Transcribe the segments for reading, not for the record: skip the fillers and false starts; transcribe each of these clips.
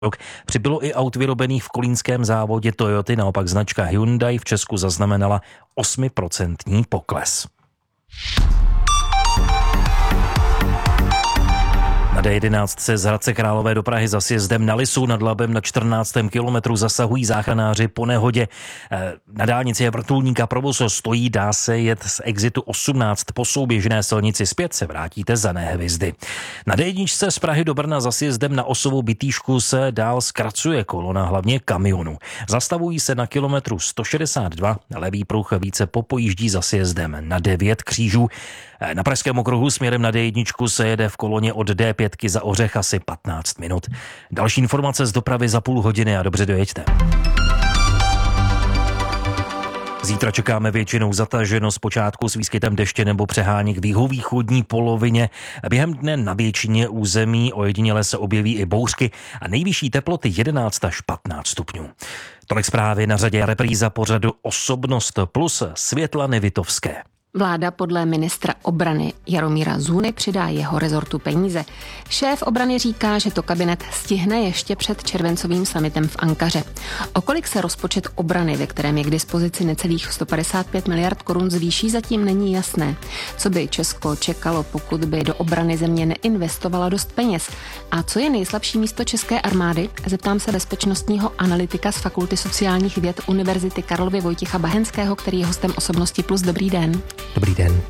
rok přibylo i aut vyrobených v kolínském závodě Toyoty, naopak značka Hyundai v Česku zaznamenala 8% pokles. Na D11 z Hradce Králové do Prahy za sjezdem na Lisu nad Labem na 14. kilometru zasahují záchranáři po nehodě. Na dálnici je vrtulník a provoz stojí, dá se jet z exitu 18 po souběžné silnici zpět se vrátíte za Nehvězdy. Na D1 z Prahy do Brna za sjezdem na Osovou Bitýšku se dál zkracuje kolona, hlavně kamionů. Zastavují se na kilometru 162, levý pruh více popojíždí za sjezdem na 9 křížů. Na Pražském okruhu směrem na D1 se jede v koloně od D5 za Ořech asi 15 minut. Další informace z dopravy za půl hodiny a dobře dojeďte. Zítra čekáme většinou zataženo, zpočátku s výskytem deště nebo přeháněk v jihovýchodní polovině. Během dne na většině území ojediněle se objeví i bouřky a nejvyšší teploty 11 až 15 stupňů. Tolik zprávy, na řadě repríza pořadu Osobnost plus Světlany Vitovské. Vláda podle ministra obrany Jaromíra Zůny přidá jeho rezortu peníze. Šéf obrany říká, že to kabinet stihne ještě před červencovým summitem v Ankaře. O kolik se rozpočet obrany, ve kterém je k dispozici necelých 155 miliard korun, zvýší, zatím není jasné. Co by Česko čekalo, pokud by do obrany země neinvestovala dost peněz? A co je nejslabší místo české armády? Zeptám se bezpečnostního analytika z Fakulty sociálních věd Univerzity Karlovy Vojtěcha Bahenského, který je hostem Osobnosti plus. Dobrý den. Dobrý den.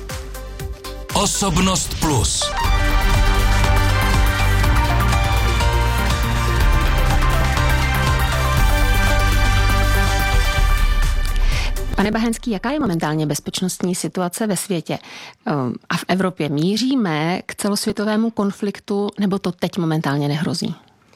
Osobnost plus. Pane Bahenský, jaká je momentálně bezpečnostní situace ve světě a v Evropě? Míříme k celosvětovému konfliktu, nebo to teď momentálně nehrozí?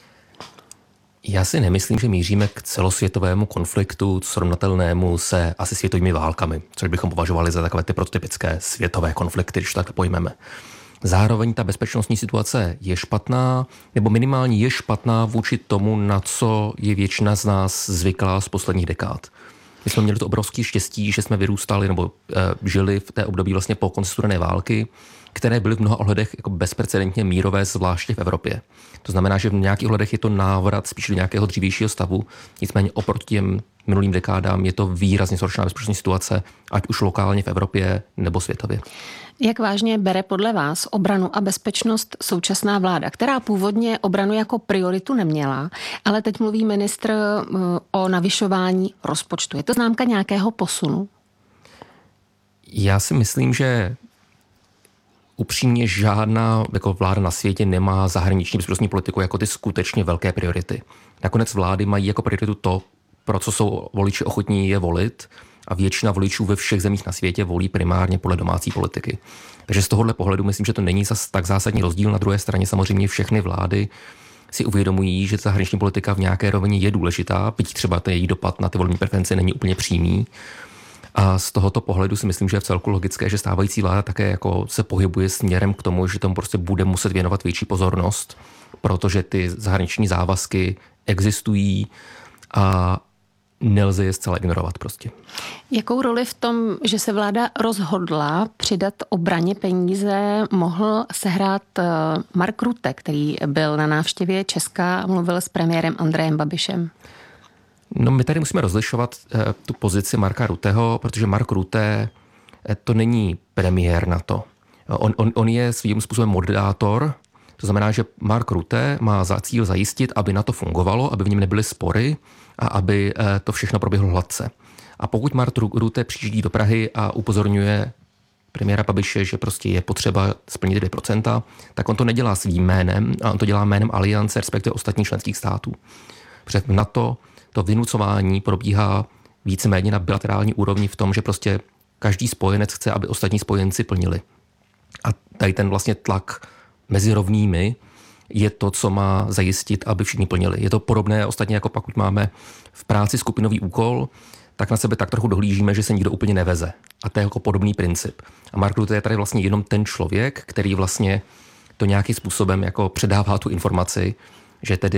Já si nemyslím, že míříme k celosvětovému konfliktu srovnatelnému se asi světovými válkami, což bychom považovali za takové ty prototypické světové konflikty, když tak pojmeme. Zároveň ta bezpečnostní situace je špatná, nebo minimálně je špatná vůči tomu, na co je většina z nás zvyklá z posledních dekád. My jsme měli to obrovské štěstí, že jsme vyrůstali nebo žili v té období vlastně po konci studené války, které byly v mnoha ohledech jako bezprecedentně mírové, zvláště v Evropě. To znamená, že v nějakých ohledech je to návrat spíš do nějakého dřívějšího stavu, nicméně oproti těm minulým dekádám je to výrazně zhoršená bezpečnostní situace, ať už lokálně v Evropě nebo světově. Jak vážně bere podle vás obranu a bezpečnost současná vláda, která původně obranu jako prioritu neměla, ale teď mluví ministr o navyšování rozpočtu. Je to známka nějakého posunu? Já si myslím, že upřímně žádná jako vláda na světě nemá zahraniční bezpečnostní politiku jako ty skutečně velké priority. Nakonec vlády mají jako prioritu to, pro co jsou voliči ochotní je volit, a většina voličů ve všech zemích na světě volí primárně podle domácí politiky. Takže z tohohle pohledu myslím, že to není zas tak zásadní rozdíl. Na druhé straně samozřejmě všechny vlády si uvědomují, že ta zahraniční politika v nějaké rovině je důležitá, byť třeba ten její dopad na ty volební preference není úplně přímý. A z tohoto pohledu si myslím, že je v celku logické, že stávající vláda také jako se pohybuje směrem k tomu, že tomu prostě bude muset věnovat větší pozornost, protože ty zahraniční závazky existují a nelze je zcela ignorovat prostě. Jakou roli v tom, že se vláda rozhodla přidat obraně peníze, mohl sehrát Mark Rutte, který byl na návštěvě Česka a mluvil s premiérem Andrejem Babišem? No, my tady musíme rozlišovat tu pozici Marka Rutteho, protože Mark Rutte to není premiér NATO. On je svým způsobem moderátor, to znamená, že Mark Rutte má za cíl zajistit, aby NATO fungovalo, aby v něm nebyly spory a aby to všechno proběhlo hladce. A pokud Mark Rutte přijíždí do Prahy a upozorňuje premiéra Babiše, že prostě je potřeba splnit 2%, tak on to nedělá svým jménem, a on to dělá jménem Aliance, respektive ostatních členských států. Protože v NATO to vynucování probíhá víceméně na bilaterální úrovni v tom, že prostě každý spojenec chce, aby ostatní spojenci plnili. A tady ten vlastně tlak mezi rovnými je to, co má zajistit, aby všichni plnili. Je to podobné ostatně, jako pokud máme v práci skupinový úkol, tak na sebe tak trochu dohlížíme, že se nikdo úplně neveze. A to je jako podobný princip. A Mark Rutte je tady vlastně jenom ten člověk, který vlastně to nějakým způsobem jako předává tu informaci, že tedy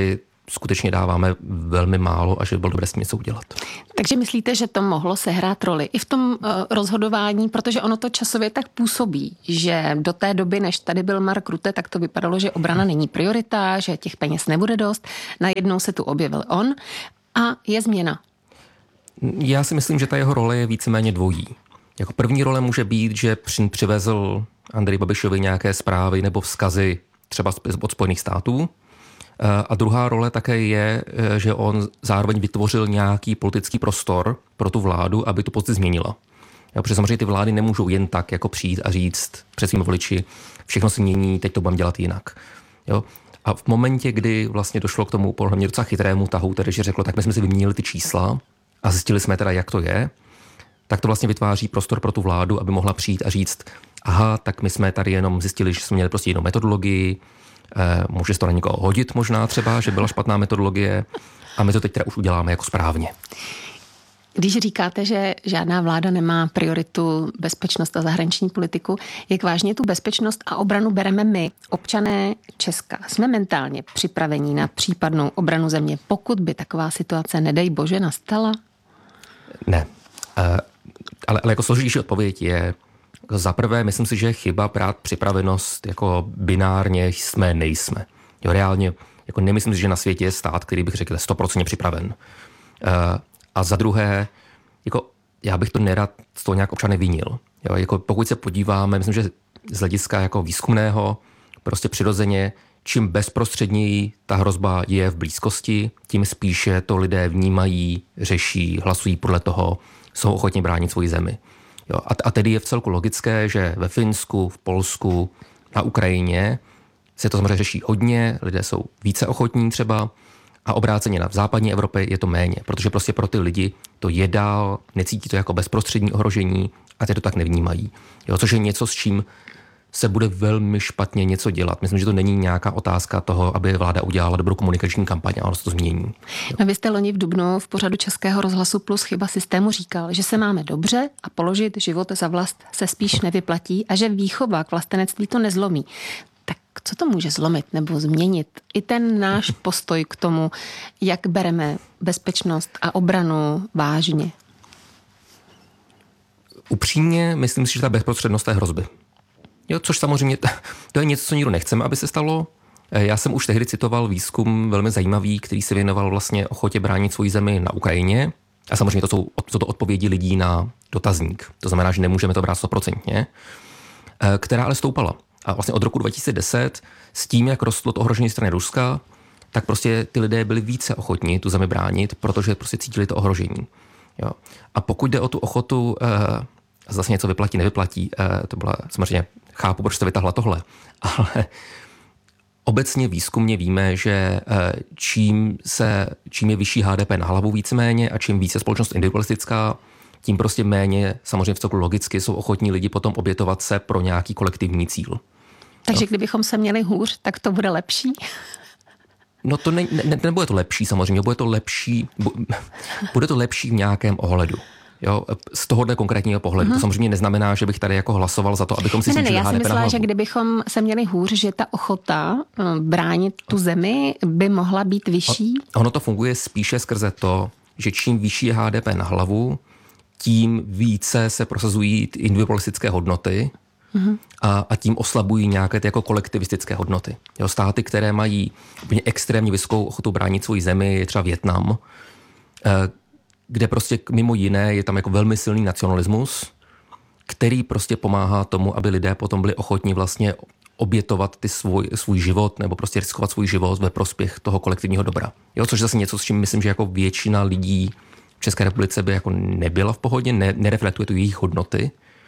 skutečně dáváme velmi málo a že by bylo dobré s tím něco udělat. Takže myslíte, že to mohlo sehrát roli i v tom rozhodování, protože ono to časově tak působí, že do té doby, než tady byl Mark Rutte, tak to vypadalo, že obrana není priorita, že těch peněz nebude dost. Najednou se tu objevil on a je změna. Já si myslím, že ta jeho role je víceméně dvojí. Jako první role může být, že přivezl Andreji Babišovi nějaké zprávy nebo vzkazy třeba od Spojených států. A druhá role také je, že on zároveň vytvořil nějaký politický prostor pro tu vládu, aby tu pozici změnila. Protože samozřejmě ty vlády nemůžou jen tak jako přijít a říct před svými voliči, všechno se mění, teď to budeme dělat jinak. Jo? A v momentě, kdy vlastně došlo k tomu podle mě docela chytrému tahu, tedy že řeklo, tak my jsme si vyměnili ty čísla a zjistili jsme teda, jak to je, tak to vlastně vytváří prostor pro tu vládu, aby mohla přijít a říct, aha, tak my jsme tady jenom zjistili, že jsme měli prostě jinou metodologii, může se to na někoho hodit možná třeba, že byla špatná metodologie a my to teď teda už uděláme jako správně. Když říkáte, že žádná vláda nemá prioritu bezpečnost a zahraniční politiku, jak vážně tu bezpečnost a obranu bereme my, občané Česka? Jsme mentálně připraveni na případnou obranu země, pokud by taková situace, nedej bože, nastala? Ne. Ale jako složitější odpověď je, za prvé, myslím si, že je chyba brát připravenost jako binárně jsme, nejsme. Jo, reálně jako nemyslím si, že na světě je stát, který bych řekl 100% připraven. A za druhé, jako já bych to nerad z toho nějak občany vinil. Jo, jako pokud se podíváme, myslím, že z hlediska jako výzkumného, prostě přirozeně, čím bezprostředněji ta hrozba je v blízkosti, tím spíše to lidé vnímají, řeší, hlasují podle toho, jsou ochotni bránit svoji zemi. Jo, a tedy je vcelku logické, že ve Finsku, v Polsku, na Ukrajině se to samozřejmě řeší hodně, lidé jsou více ochotní třeba a obráceně v západní Evropě je to méně, protože prostě pro ty lidi to je dál, necítí to jako bezprostřední ohrožení a ty to tak nevnímají. Jo, což je něco, s čím se bude velmi špatně něco dělat. Myslím, že to není nějaká otázka toho, aby vláda udělala dobrou komunikační kampaň, ale se to změní. No, vy jste loni v dubnu v pořadu Českého rozhlasu Plus chyba systému říkal, že se máme dobře a položit život za vlast se spíš nevyplatí a že výchova k vlastenectví to nezlomí. Tak co to může zlomit nebo změnit? I ten náš postoj k tomu, jak bereme bezpečnost a obranu vážně. Upřímně myslím si, že ta bezprostřednost té hrozby. Jo, což samozřejmě, to je něco, co nikdo nechceme, aby se stalo. Já jsem už tehdy citoval výzkum velmi zajímavý, který se věnoval vlastně ochotě bránit svou zemi na Ukrajině. A samozřejmě to jsou to odpovědi lidí na dotazník. To znamená, že nemůžeme to brát 100%, která ale stoupala. A vlastně od roku 2010 s tím, jak rostlo to ohrožení strany Ruska, tak prostě ty lidé byli více ochotní tu zemi bránit, protože prostě cítili to ohrožení. Jo. A pokud jde o tu ochotu zase něco vyplatí, nevyplatí, to byla samozřejmě, chápu, proč jste vytahla tohle, ale obecně výzkumně víme, že čím je vyšší HDP na hlavu víceméně a čím více společnost individualistická, tím prostě méně, samozřejmě v celku logicky, jsou ochotní lidi potom obětovat se pro nějaký kolektivní cíl. Takže kdybychom se měli hůř, tak to bude lepší? No to nebude to lepší samozřejmě, bude to lepší v nějakém ohledu. Jo, z tohohle konkrétního pohledu. To samozřejmě neznamená, že bych tady jako hlasoval za to, abychom si snížili HDP na hlavu. Já si myslela, že kdybychom se měli hůř, že ta ochota bránit tu zemi by mohla být vyšší. Ono to funguje spíše skrze to, že čím vyšší je HDP na hlavu, tím více se prosazují individualistické hodnoty a tím oslabují nějaké ty jako kolektivistické hodnoty. Jo, státy, které mají úplně extrémně vysokou ochotu bránit svou zemi, je třeba Vietnam, kde prostě mimo jiné je tam jako velmi silný nacionalismus, který prostě pomáhá tomu, aby lidé potom byli ochotní vlastně obětovat svůj život nebo prostě riskovat svůj život ve prospěch toho kolektivního dobra. Jo, což je zase něco, s čím myslím, že jako většina lidí v České republice by jako nebyla v pohodě, nereflektuje tu jejich hodnoty.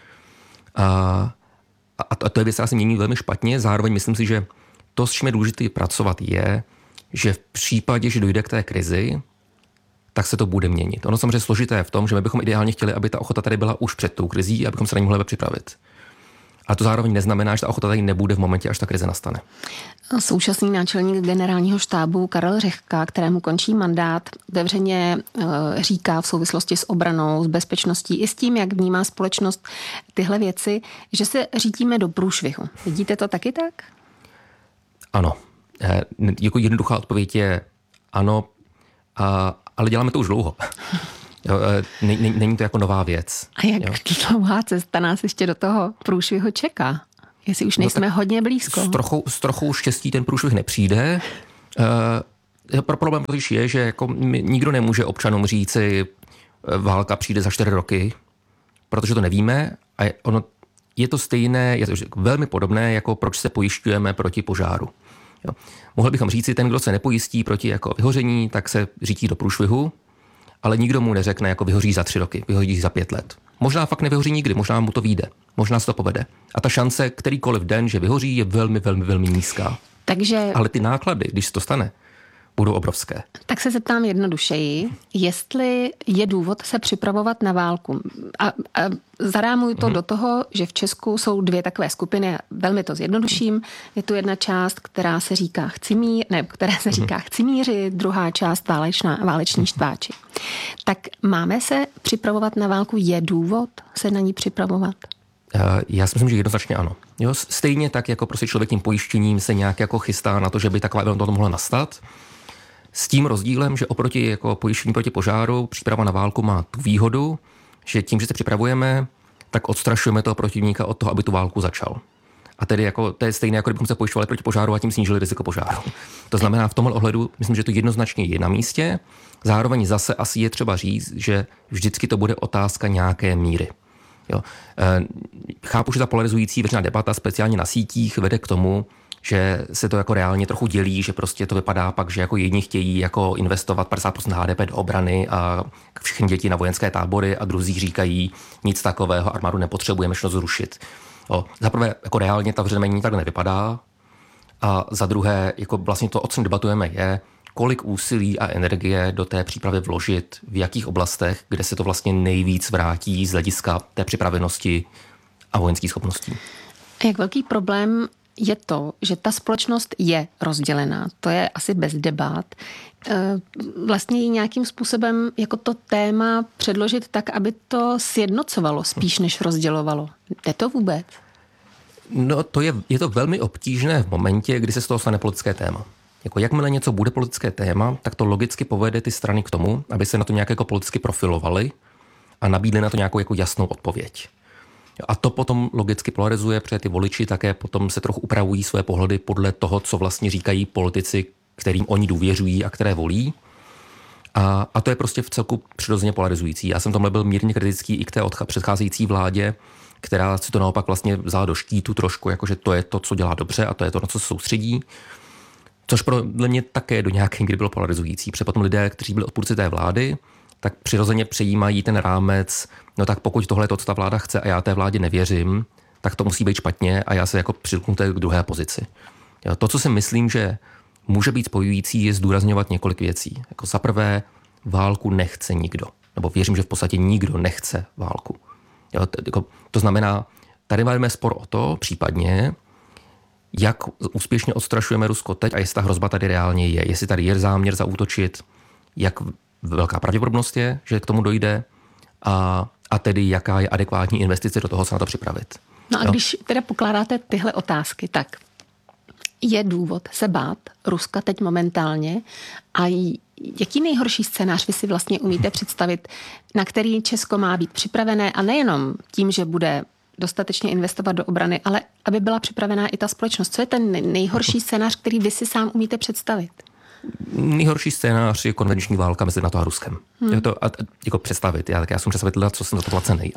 A to je věc, která se mění velmi špatně. Zároveň myslím si, že to, s čím je důležité pracovat, je, že v případě, že dojde k té krizi, tak se to bude měnit. Ono samozřejmě složité je v tom, že my bychom ideálně chtěli, aby ta ochota tady byla už před tou krizí, abychom se na ní mohli připravit. A to zároveň neznamená, že ta ochota tady nebude v momentě, až ta krize nastane. Současný náčelník generálního štábu Karel Řehka, kterému končí mandát, otevřeně říká v souvislosti s obranou, s bezpečností i s tím, jak vnímá společnost tyhle věci, že se řítíme do průšvihu. Vidíte to taky tak? Ano. Jako jednoduchá odpověď je ano, ale děláme to už dlouho. Jo, není to jako nová věc. A jak dlouhá cesta nás ještě do toho průšvihu čeká? Jestli už nejsme hodně blízko. S trochou štěstí ten průšvih nepřijde. Problém totiž je, že jako nikdo nemůže občanům říci, válka přijde za 4 roky, protože to nevíme a je to stejné, je to velmi podobné, jako proč se pojišťujeme proti požáru. Jo. Mohli bychom říci, ten, kdo se nepojistí proti jako vyhoření, tak se řítí do průšvihu, ale nikdo mu neřekne, jako vyhoří za 3 roky, vyhoří za 5 let. Možná fakt nevyhoří nikdy, možná mu to vyjde, možná se to povede. A ta šance, kterýkoliv den, že vyhoří, je velmi, velmi, velmi nízká. Ale ty náklady, když se to stane, budou obrovské. Tak se zeptám jednodušeji, jestli je důvod se připravovat na válku. A zarámuju to do toho, že v Česku jsou 2 takové skupiny, velmi to zjednoduším. Je tu jedna část, která se říká chcimíři, druhá část váleční štváči. Tak máme se připravovat na válku? Je důvod se na ní připravovat? Já si myslím, že jednoznačně ano. Jo, stejně tak, jako prostě člověk tím pojištěním se nějak jako chystá na to, že by taková to mohla nastat. S tím rozdílem, že oproti jako pojištění proti požáru, příprava na válku má tu výhodu, že tím, že se připravujeme, tak odstrašujeme toho protivníka od toho, aby tu válku začal. A tedy jako, to je stejné, jako kdybychom se pojišťovali proti požáru a tím snížili riziko požáru. To znamená, v tomhle ohledu, myslím, že to jednoznačně je na místě. Zároveň zase asi je třeba říct, že vždycky to bude otázka nějaké míry. Jo. Chápu, že ta polarizující veřejná debata, speciálně na sítích, vede k tomu, že se to jako reálně trochu dělí, že prostě to vypadá pak, že jako jedni chtějí jako investovat 50% HDP do obrany a všichni děti na vojenské tábory a druzí říkají nic takového, armádu nepotřebujeme, všechno zrušit. Za prvé, jako reálně ta veřejná tak nevypadá a za druhé, jako vlastně to, o čem debatujeme, je, kolik úsilí a energie do té přípravy vložit, v jakých oblastech, kde se to vlastně nejvíc vrátí z hlediska té připravenosti a vojenských schopností. A jak velký problém je to, že ta společnost je rozdělená. To je asi bez debat. Vlastně ji nějakým způsobem jako to téma předložit tak, aby to sjednocovalo spíš než rozdělovalo. Jde to vůbec? No, je to velmi obtížné v momentě, kdy se z toho stane politické téma. Jako jakmile něco bude politické téma, tak to logicky povede ty strany k tomu, aby se na to nějak jako politicky profilovali a nabídli na to nějakou jako jasnou odpověď. A to potom logicky polarizuje, protože ty voliči také potom se trochu upravují své pohledy podle toho, co vlastně říkají politici, kterým oni důvěřují a které volí. A to je prostě v celku přirozeně polarizující. Já jsem tomhle byl mírně kritický i k té předcházející vládě, která si to naopak vlastně vzala do štítu trošku, jakože to je to, co dělá dobře a to je to, na co se soustředí. Což pro mě také do nějaké kdy bylo polarizující. Protože potom lidé, kteří byli odpůrci té vlády, tak přirozeně přejímají ten rámec, no tak pokud tohle je to, co ta vláda chce a já té vládě nevěřím, tak to musí být špatně a já se jako přilknu k druhé pozici. To, co si myslím, že může být spojující, je zdůrazňovat několik věcí. Jako za prvé, válku nechce nikdo. Nebo věřím, že v podstatě nikdo nechce válku. To znamená, tady máme spor o to, případně, jak úspěšně odstrašujeme Rusko teď a jestli ta hrozba tady reálně je. Jestli tady je záměr zaútočit, jak velká pravděpodobnost je, že k tomu dojde a tedy jaká je adekvátní investice do toho se na to připravit. No a když teda pokládáte tyhle otázky, tak je důvod se bát Ruska teď momentálně a jaký nejhorší scénář vy si vlastně umíte představit, na který Česko má být připravené a nejenom tím, že bude dostatečně investovat do obrany, ale aby byla připravená i ta společnost. Co je ten nejhorší scénář, který vy si sám umíte představit? Nejhorší scénář je konvenční válka mezi NATO a Ruskem. To jako představit. Já jsem představitel, co jsem za to placený,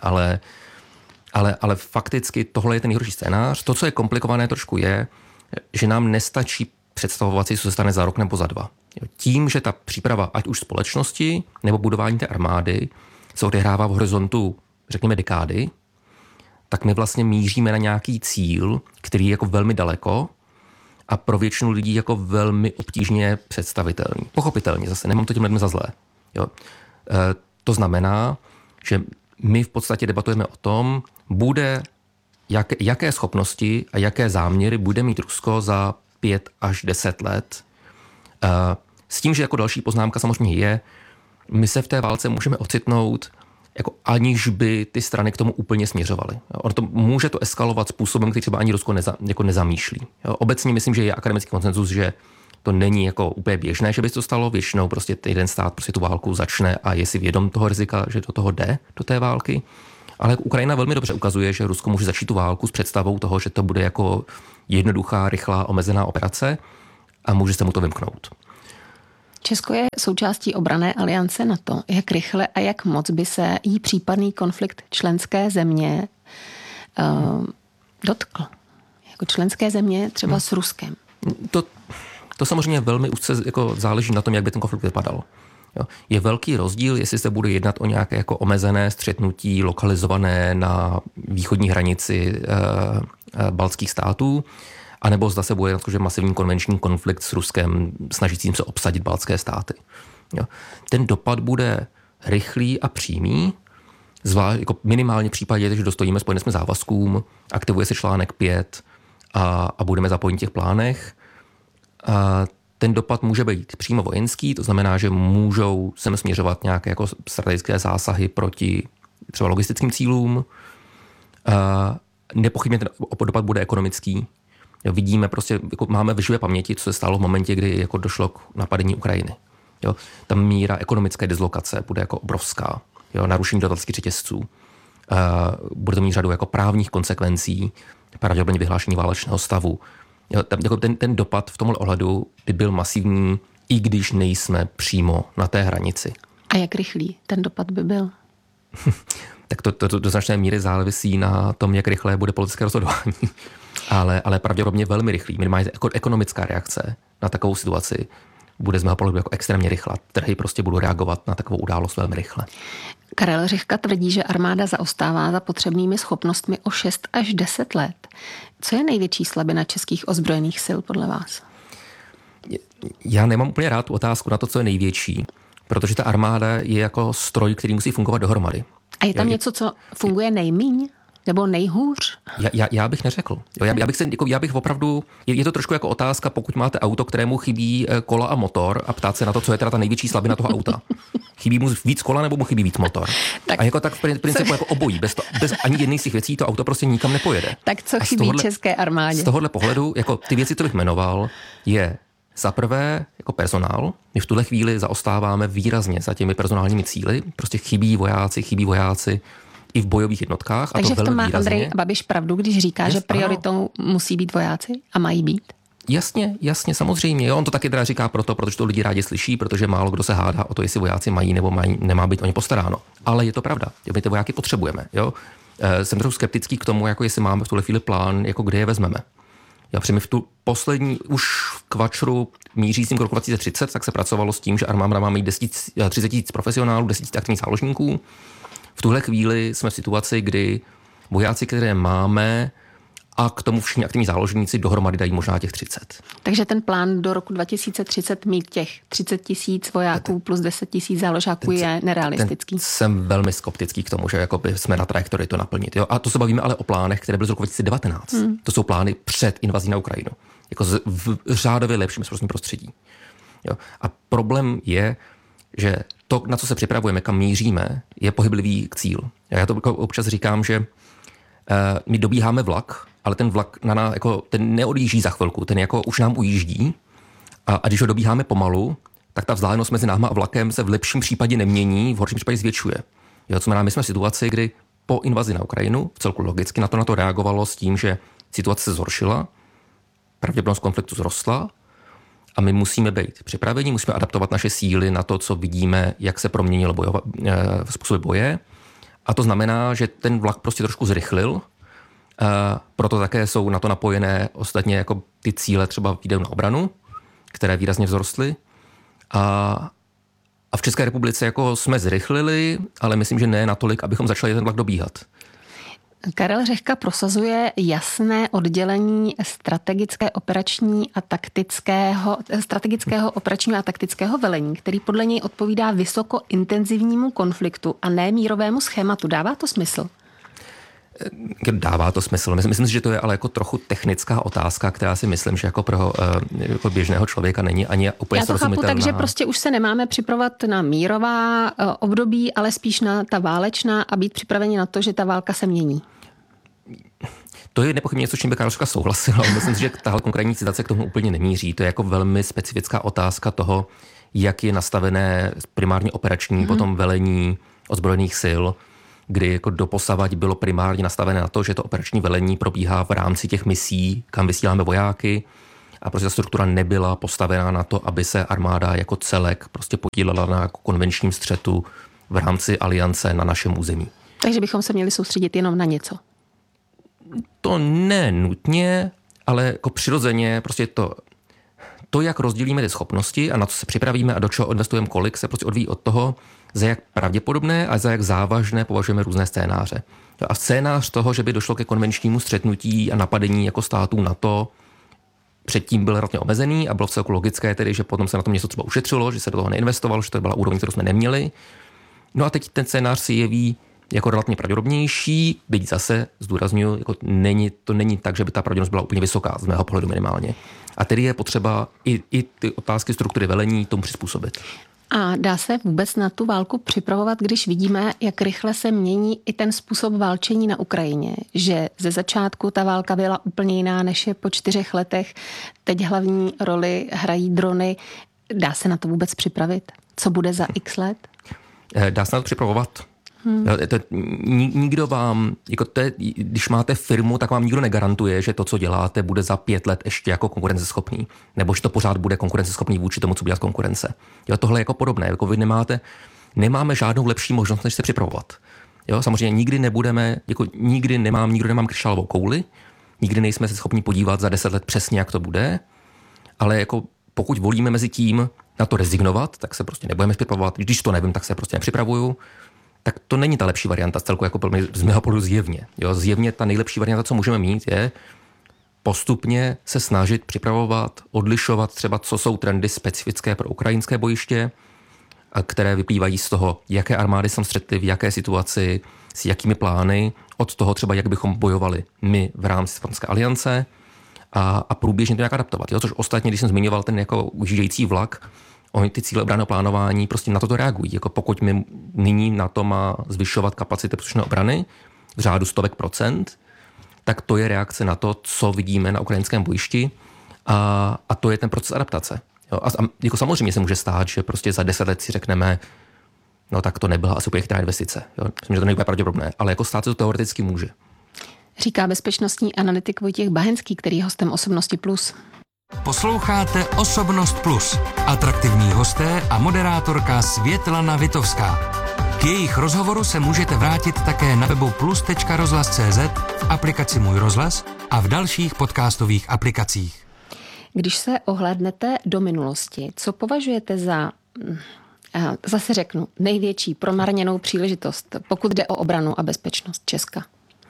ale fakticky tohle je ten nejhorší scénář. To, co je komplikované trošku je, že nám nestačí představovat si, co se stane za rok nebo za 2. Tím, že ta příprava, ať už společnosti nebo budování té armády, se odehrává v horizontu, řekněme, dekády, tak my vlastně míříme na nějaký cíl, který je jako velmi daleko a pro většinu lidí jako velmi obtížně představitelný. Pochopitelně zase, nemám to tím lidem za zlé. Jo. To znamená, že my v podstatě debatujeme o tom, jaké schopnosti a jaké záměry bude mít Rusko za 5 až 10 let. S tím, že jako další poznámka samozřejmě je, my se v té válce můžeme ocitnout, jako aniž by ty strany k tomu úplně směřovaly. Může to eskalovat způsobem, který třeba ani Rusko nezamýšlí. Obecně myslím, že je akademický konsenzus, že To není jako úplně běžné, že by to stalo. Většinou prostě jeden stát prostě tu válku začne a je si vědom toho rizika, že do toho jde, do té války. Ale Ukrajina velmi dobře ukazuje, že Rusko může začít tu válku s představou toho, že to bude jako jednoduchá, rychlá, omezená operace a může se mu to vymknout. Česko je součástí obranné aliance NATO. Jak rychle a jak moc by se jí případný konflikt členské země dotkl? Jako členské země třeba s Ruskem. To samozřejmě velmi úzce jako záleží na tom, jak by ten konflikt vypadal. Jo. Je velký rozdíl, jestli se bude jednat o nějaké jako omezené střetnutí lokalizované na východní hranici baltských států, anebo zda se bude jednat masivní konvenční konflikt s Ruskem, snažícím se obsadit baltské státy. Jo. Ten dopad bude rychlý a přímý, jako minimálně v případě, že dostojíme spojeným závazkům, aktivuje se článek 5 a budeme zapojeni v těch plánech. A ten dopad může být přímo vojenský, to znamená, že můžou sem směřovat nějaké jako strategické zásahy proti třeba logistickým cílům. Nepochybně ten dopad bude ekonomický. Jo, vidíme prostě, jako máme v živé paměti, co se stalo v momentě, kdy jako došlo k napadení Ukrajiny. Jo, ta míra ekonomické dislokace bude jako obrovská. Jo, narušení dodavatelských řetězců. Bude to mít řadu jako právních konsekvencí, pravděpodobně vyhlášení válečného stavu. Jo, ten dopad v tomhle ohledu by byl masivní, i když nejsme přímo na té hranici. A jak rychlý ten dopad by byl? Tak to do značné míry závisí na tom, jak rychlé bude politické rozhodování. Ale pravděpodobně velmi rychlý. Minimálně ekonomická reakce na takovou situaci bude z mého pohledu jako extrémně rychlá. Trhy prostě budou reagovat na takovou událost velmi rychle. Karel Řehka tvrdí, že armáda zaostává za potřebnými schopnostmi o 6 až 10 let. Co je největší slabina českých ozbrojených sil podle vás? Já nemám úplně rád tu otázku na to, co je největší, protože ta armáda je jako stroj, který musí fungovat dohromady. A je tam něco, co funguje nejmíň? Nebo nejhůř? Já bych neřekl. Já bych opravdu, je to trošku jako otázka, pokud máte auto, kterému chybí kola a motor a ptát se na to, co je teda ta největší slabina toho auta. Chybí mu víc kola nebo mu chybí víc motor? A jako tak v principu jako obojí. Bez ani jedné z těch věcí to auto prostě nikam nepojede. Tak co chybí české armádě? Z tohohle pohledu, jako ty věci, co bych jmenoval, je za prvé jako personál. My v tuhle chvíli zaostáváme výrazně za těmi personálními cíli. Prostě chybí vojáci i v bojových jednotkách. Takže a to v tom má výrazně. Andrej Babiš pravdu, když říká, že prioritou musí být vojáci a mají být? Jasně, samozřejmě. Jo, on to taky teda říká protože to lidi rádi slyší, protože málo kdo se hádá o to, jestli vojáci mají nebo nemá být o ně postaráno. Ale je to pravda. My ty vojáky potřebujeme. Jo? Jsem trochu skeptický k tomu, jako jestli máme v tuhle chvíli plán, jako kde je vezmeme. My v tu poslední, už v kvačru mířícím k roku 2030, tak se pracovalo s tím, že armáda má mít 30 000 profesionálů, 10 000 aktivních záložníků. V tuhle chvíli jsme v situaci, kdy vojáci, které máme, a k tomu všichni aktivní záložníci dohromady dají možná těch 30. Takže ten plán do roku 2030 mít těch 30 000 vojáků plus 10 000 záložáků je nerealistický. Jsem velmi skeptický k tomu, že jsme na trajektorii to naplnit. Jo? A to se bavíme ale o plánech, které byly z roku 2019. To jsou plány před invazí na Ukrajinu. Jako v řádově lepším bezpečnostním prostředí. Jo? A problém je, že to, na co se připravujeme, kam míříme, je pohyblivý k cíl. Já to občas říkám, že my dobíháme vlak, ale ten vlak ten neodjíždí za chvilku, ten jako už nám ujíždí a když ho dobíháme pomalu, tak ta vzdálenost mezi náma a vlakem se v lepším případě nemění, v horším případě zvětšuje. Jo, co znamená, my jsme v situaci, kdy po invazi na Ukrajinu, vcelku logicky na to reagovalo s tím, že situace se zhoršila, pravděpodobnost konfliktu zrostla a my musíme být připraveni, musíme adaptovat naše síly na to, co vidíme, jak se proměnilo způsoby boje. A to znamená, že ten vlak prostě trošku zrychlil, proto také jsou na to napojené ostatně jako ty cíle třeba výdajů na obranu, které výrazně vzrostly. A v České republice jako jsme zrychlili, ale myslím, že ne natolik, abychom začali ten vlak dobíhat. Karel Řehka prosazuje jasné oddělení strategického operačního a taktického velení, který podle něj odpovídá vysokointenzivnímu konfliktu a ne mírovému schématu. Dává to smysl? Dává to smysl. Myslím si, že to je ale jako trochu technická otázka, která si myslím, že jako pro jako běžného člověka není ani úplně srozumitelná. Já to chápu, takže prostě už se nemáme připravovat na mírová období, ale spíš na ta válečná a být připraveni na to, že ta válka se mění. To je nepochybně něco, s čím by Karolška souhlasila. Myslím si, že tahle konkrétní citace k tomu úplně nemíří. To je jako velmi specifická otázka toho, jak je nastavené primárně operační, potom velení ozbrojených sil, kdy jako doposavať bylo primárně nastavené na to, že to operační velení probíhá v rámci těch misí, kam vysíláme vojáky, a prostě ta struktura nebyla postavená na to, aby se armáda jako celek prostě podílela na konvenčním střetu v rámci aliance na našem území. Takže bychom se měli soustředit jenom na něco. To ne nutně, ale jako přirozeně prostě to, jak rozdělíme ty schopnosti a na co se připravíme a do čeho investujeme kolik, se prostě odvíjí od toho, za jak pravděpodobné a za jak závažné považujeme různé scénáře. A scénář toho, že by došlo ke konvenčnímu střetnutí a napadení jako států NATO, předtím byl relativně omezený a bylo vcelku logické tedy, že potom se na tom něco třeba ušetřilo, že se do toho neinvestovalo, že to byla úroveň, kterou jsme neměli. No a teď ten scénář si jeví jako relativně pravděpodobnější, byť zase zdůrazňuji, jako to není tak, že by ta pravděpodobnost byla úplně vysoká, z mého pohledu minimálně. A tedy je potřeba i ty otázky struktury velení tomu přizpůsobit. A dá se vůbec na tu válku připravovat, když vidíme, jak rychle se mění i ten způsob válčení na Ukrajině? Že ze začátku ta válka byla úplně jiná, než je po 4 letech. Teď hlavní roli hrají drony. Dá se na to vůbec připravit? Co bude za x let? Dá se na to připravovat. Nikdo vám, jako když máte firmu, tak vám nikdo negarantuje, že to, co děláte, bude za 5 let ještě jako konkurenceschopný. Nebo že to pořád bude konkurenceschopný vůči tomu, co bude konkurence. Jo, tohle je jako podobné. Jako vy nemáme žádnou lepší možnost, než se připravovat. Jo, samozřejmě nikdy nemám křišťálovou kouli, nikdy nejsme se schopni podívat za 10 let přesně, jak to bude, ale jako pokud volíme mezi tím na to rezignovat, tak se prostě nebudeme připravovat. Když to nevím, tak se prostě nepřipravuju. Tak to není ta lepší varianta, celku jako z mého pohledu zjevně. Jo, zjevně ta nejlepší varianta, co můžeme mít, je postupně se snažit připravovat, odlišovat třeba, co jsou trendy specifické pro ukrajinské bojiště, které vyplývají z toho, jaké armády jsou střetly, v jaké situaci, s jakými plány, od toho třeba, jak bychom bojovali my v rámci Severoatlantické aliance a průběžně to nějak adaptovat. Jo, což ostatně, když jsem zmiňoval ten jako ujíždějící vlak, oni ty cíle obranného plánování prostě na to reagují. Jako pokud my nyní na to má zvyšovat kapacity příslušné obrany v řádu 100%, tak to je reakce na to, co vidíme na ukrajinském bojišti a to je ten proces adaptace. Jo, a jako samozřejmě se může stát, že prostě za 10 let si řekneme, no tak to nebyla asi úplně chytrá investice. Jo. Myslím, že to nebude pravděpodobné, ale jako stát se to teoreticky může. Říká bezpečnostní analytik Vojtěch Bahenský, který je hostem Osobnosti Plus. Posloucháte Osobnost Plus. Atraktivní hosté a moderátorka Světlana Vitovská. K jejich rozhovoru se můžete vrátit také na webu plus.rozhlas.cz, v aplikaci Můj rozhlas a v dalších podcastových aplikacích. Když se ohlédnete do minulosti, co považujete za, zase řeknu, největší promarněnou příležitost, pokud jde o obranu a bezpečnost Česka?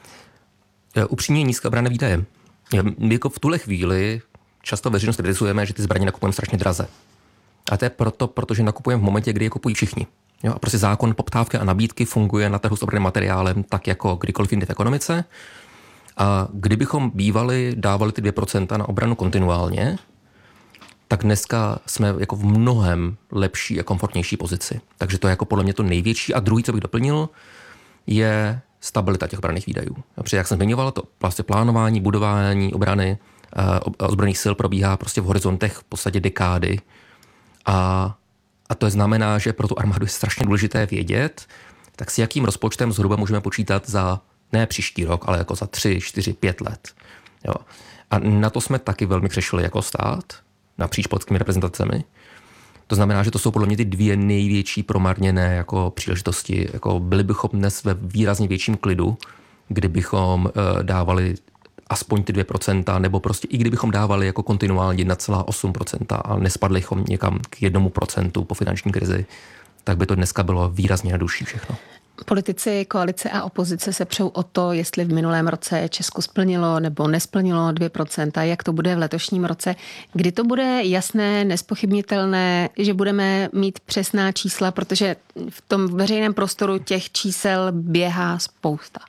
Upřímně nízké obranné výdaje. Jako v tuhle chvíli často veřejnost kritizujeme, že ty zbraně nakupujeme strašně draze. A to je protože nakupujeme v momentě, kdy je kupují všichni. Jo, a prostě zákon poptávky a nabídky funguje na trhu s obranným materiálem tak jako kdykoliv jinde v ekonomice. A kdybychom dávali ty 2% na obranu kontinuálně, tak dneska jsme jako v mnohem lepší a komfortnější pozici. Takže to je jako podle mě to největší. A druhý, co bych doplnil, je stabilita těch obranných výdajů. Protože jak jsem zmiňoval, to vlastně plánování, budování obrany ozbrojených sil probíhá prostě v horizontech v podstatě dekády. A to znamená, že pro tu armádu je strašně důležité vědět, tak s jakým rozpočtem zhruba můžeme počítat za ne příští rok, ale jako za 3, 4, 5 let. Jo. A na to jsme taky velmi přešli jako stát, napříč politickými reprezentacemi. To znamená, že to jsou podle mě ty 2 největší promarněné jako příležitosti. Jako byli bychom dnes ve výrazně větším klidu, kdybychom dávali aspoň ty 2%, nebo prostě i kdybychom dávali jako kontinuálně 1,8% a nespadli bychom někam k 1% po finanční krizi, tak by to dneska bylo výrazně jednodušší všechno. Politici, koalice a opozice se přou o to, jestli v minulém roce Česko splnilo nebo nesplnilo 2%, jak to bude v letošním roce. Kdy to bude jasné, nespochybnitelné, že budeme mít přesná čísla, protože v tom veřejném prostoru těch čísel běhá spousta.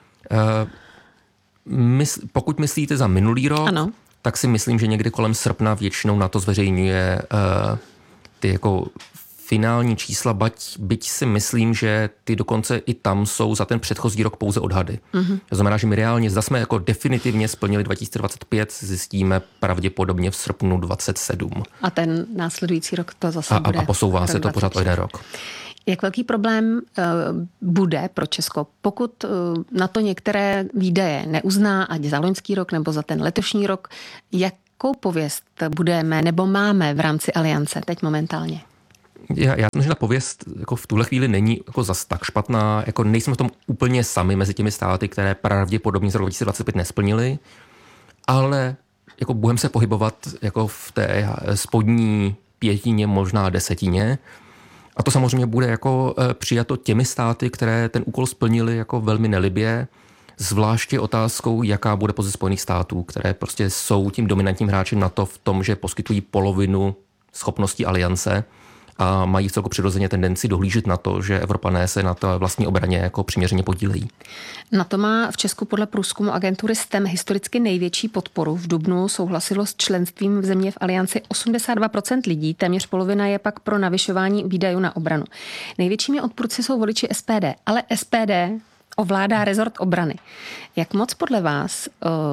Pokud myslíte za minulý rok, ano, tak si myslím, že někdy kolem srpna většinou na to zveřejňuje ty jako finální čísla, byť si myslím, že ty dokonce i tam jsou za ten předchozí rok pouze odhady. To znamená, že my reálně, zda jsme jako definitivně splnili 2025, zjistíme pravděpodobně v srpnu 27. A ten následující rok to zase bude. A posouvá se to pořád o jeden rok. Jak velký problém bude pro Česko, pokud na to některé výdaje neuzná, ať za loňský rok nebo za ten letošní rok, jakou pověst budeme nebo máme v rámci aliance teď momentálně? Já myslím, že ta pověst jako v tuhle chvíli není jako zas tak špatná. Jako nejsme v tom úplně sami mezi těmi státy, které pravděpodobně z roku 2025 nesplnily, ale jako budeme se pohybovat jako v té spodní pětině, možná desetině. A to samozřejmě bude jako přijato těmi státy, které ten úkol splnili jako velmi nelibě, zvláště otázkou, jaká bude pozice Spojených států, které prostě jsou tím dominantním hráčem NATO v tom, že poskytují polovinu schopností aliance a mají celku přirozeně tendenci dohlížet na to, že Evropané se na té vlastní obraně jako přiměřeně podílejí. NATO má v Česku podle průzkumu agentury STEM historicky největší podporu. V dubnu souhlasilo s členstvím v země v alianci 82% lidí, téměř polovina je pak pro navyšování výdajů na obranu. Největšími odpůrci jsou voliči SPD, ale SPD ovládá rezort obrany. Jak moc podle vás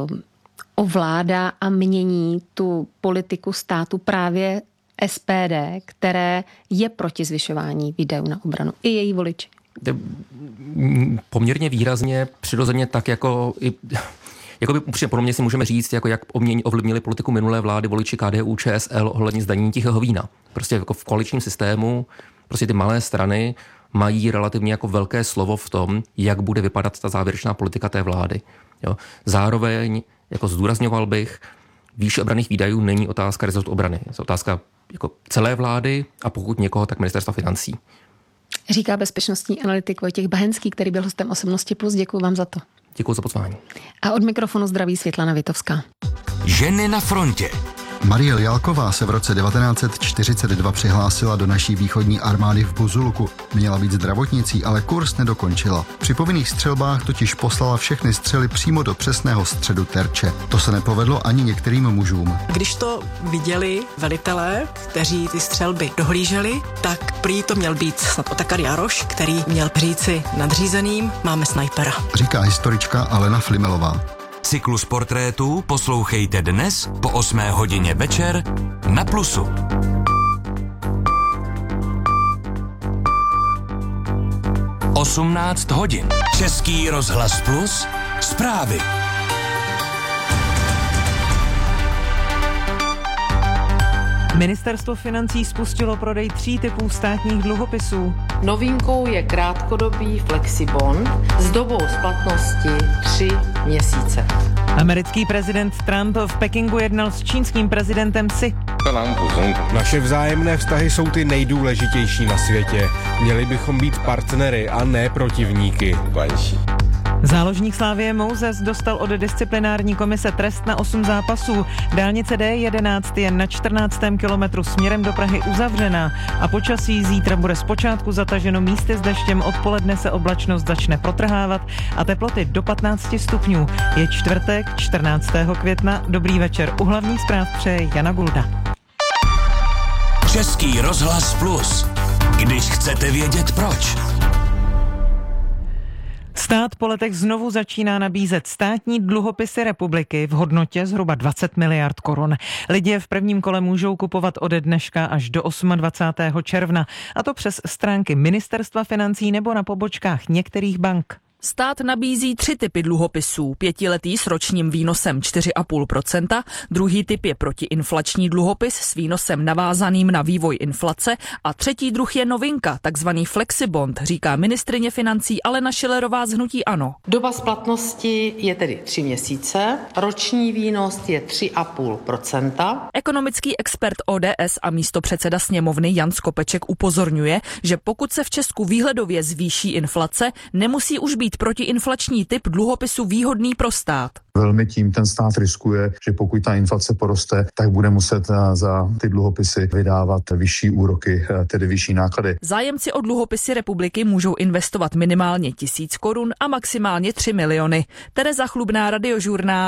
ovládá a mění tu politiku státu právě SPD, které je proti zvyšování výdajů na obranu, i její voliči? Poměrně výrazně, přirozeně tak jako pro mě si můžeme říct, jako jak ovlivnili politiku minulé vlády voliči KDU, ČSL ohledně zdanění tichého vína. Prostě jako v koaličním systému prostě ty malé strany mají relativně jako velké slovo v tom, jak bude vypadat ta závěrečná politika té vlády. Jo. Zároveň jako zdůrazňoval bych, výše obranných výdajů není otázka rezortu obrany. Je otázka jako celé vlády a pokud někoho, tak ministerstva financí. Říká bezpečnostní analytik Vojtěch Bahenský, který byl hostem Osobnosti Plus. Děkuji vám za to. Děkuji za pozvání. A od mikrofonu zdraví Světlana Vitovská. Ženy na frontě. Marie Jalková se v roce 1942 přihlásila do naší východní armády v Buzulku. Měla být zdravotnicí, ale kurz nedokončila. Při povinných střelbách totiž poslala všechny střely přímo do přesného středu terče. To se nepovedlo ani některým mužům. Když to viděli velitelé, kteří ty střelby dohlíželi, tak prý to měl být snad Otakar Jaroš, který měl říci nadřízeným: máme snajpera. Říká historička Alena Flimelová. Cyklus portrétů poslouchejte dnes po 8 hodině večer na Plusu. Osmnáct hodin. Český rozhlas Plus. Zprávy. Ministerstvo financí spustilo prodej 3 typů státních dluhopisů. Novinkou je krátkodobý flexibond s dobou splatnosti 3 měsíce. Americký prezident Trump v Pekingu jednal s čínským prezidentem Xi. Naše vzájemné vztahy jsou ty nejdůležitější na světě. Měli bychom být partnery a ne protivníky. Záložník Slavie Moses dostal od disciplinární komise trest na 8 zápasů. Dálnice D11 je na 14. kilometru směrem do Prahy uzavřená a počasí zítra bude zpočátku zataženo místy s deštěm, odpoledne se oblačnost začne protrhávat a teploty do 15 stupňů. Je čtvrtek, 14. května. Dobrý večer. U hlavních zpráv přeje Jana Gulda. Český rozhlas Plus. Když chcete vědět proč. Stát po letech znovu začíná nabízet státní dluhopisy republiky v hodnotě zhruba 20 miliard korun. Lidé v prvním kole můžou kupovat ode dneška až do 28. června, a to přes stránky Ministerstva financí nebo na pobočkách některých bank. Stát nabízí 3 typy dluhopisů. 5letý s ročním výnosem 4,5%, druhý typ je protiinflační dluhopis s výnosem navázaným na vývoj inflace a třetí druh je novinka, takzvaný flexibond, říká ministryně financí Alena Schillerová z hnutí ANO. Doba splatnosti je tedy 3 měsíce, roční výnos je 3,5%. Ekonomický expert ODS a místopředseda sněmovny Jan Skopeček upozorňuje, že pokud se v Česku výhledově zvýší inflace, nemusí už být protiinflační typ dluhopisu výhodný pro stát. Velmi tím ten stát riskuje, že pokud ta inflace poroste, tak bude muset za ty dluhopisy vydávat vyšší úroky, tedy vyšší náklady. Zájemci o dluhopisy republiky můžou investovat minimálně 1 000 korun a maximálně 3 miliony. Tereza Chlubná, Radiožurnál,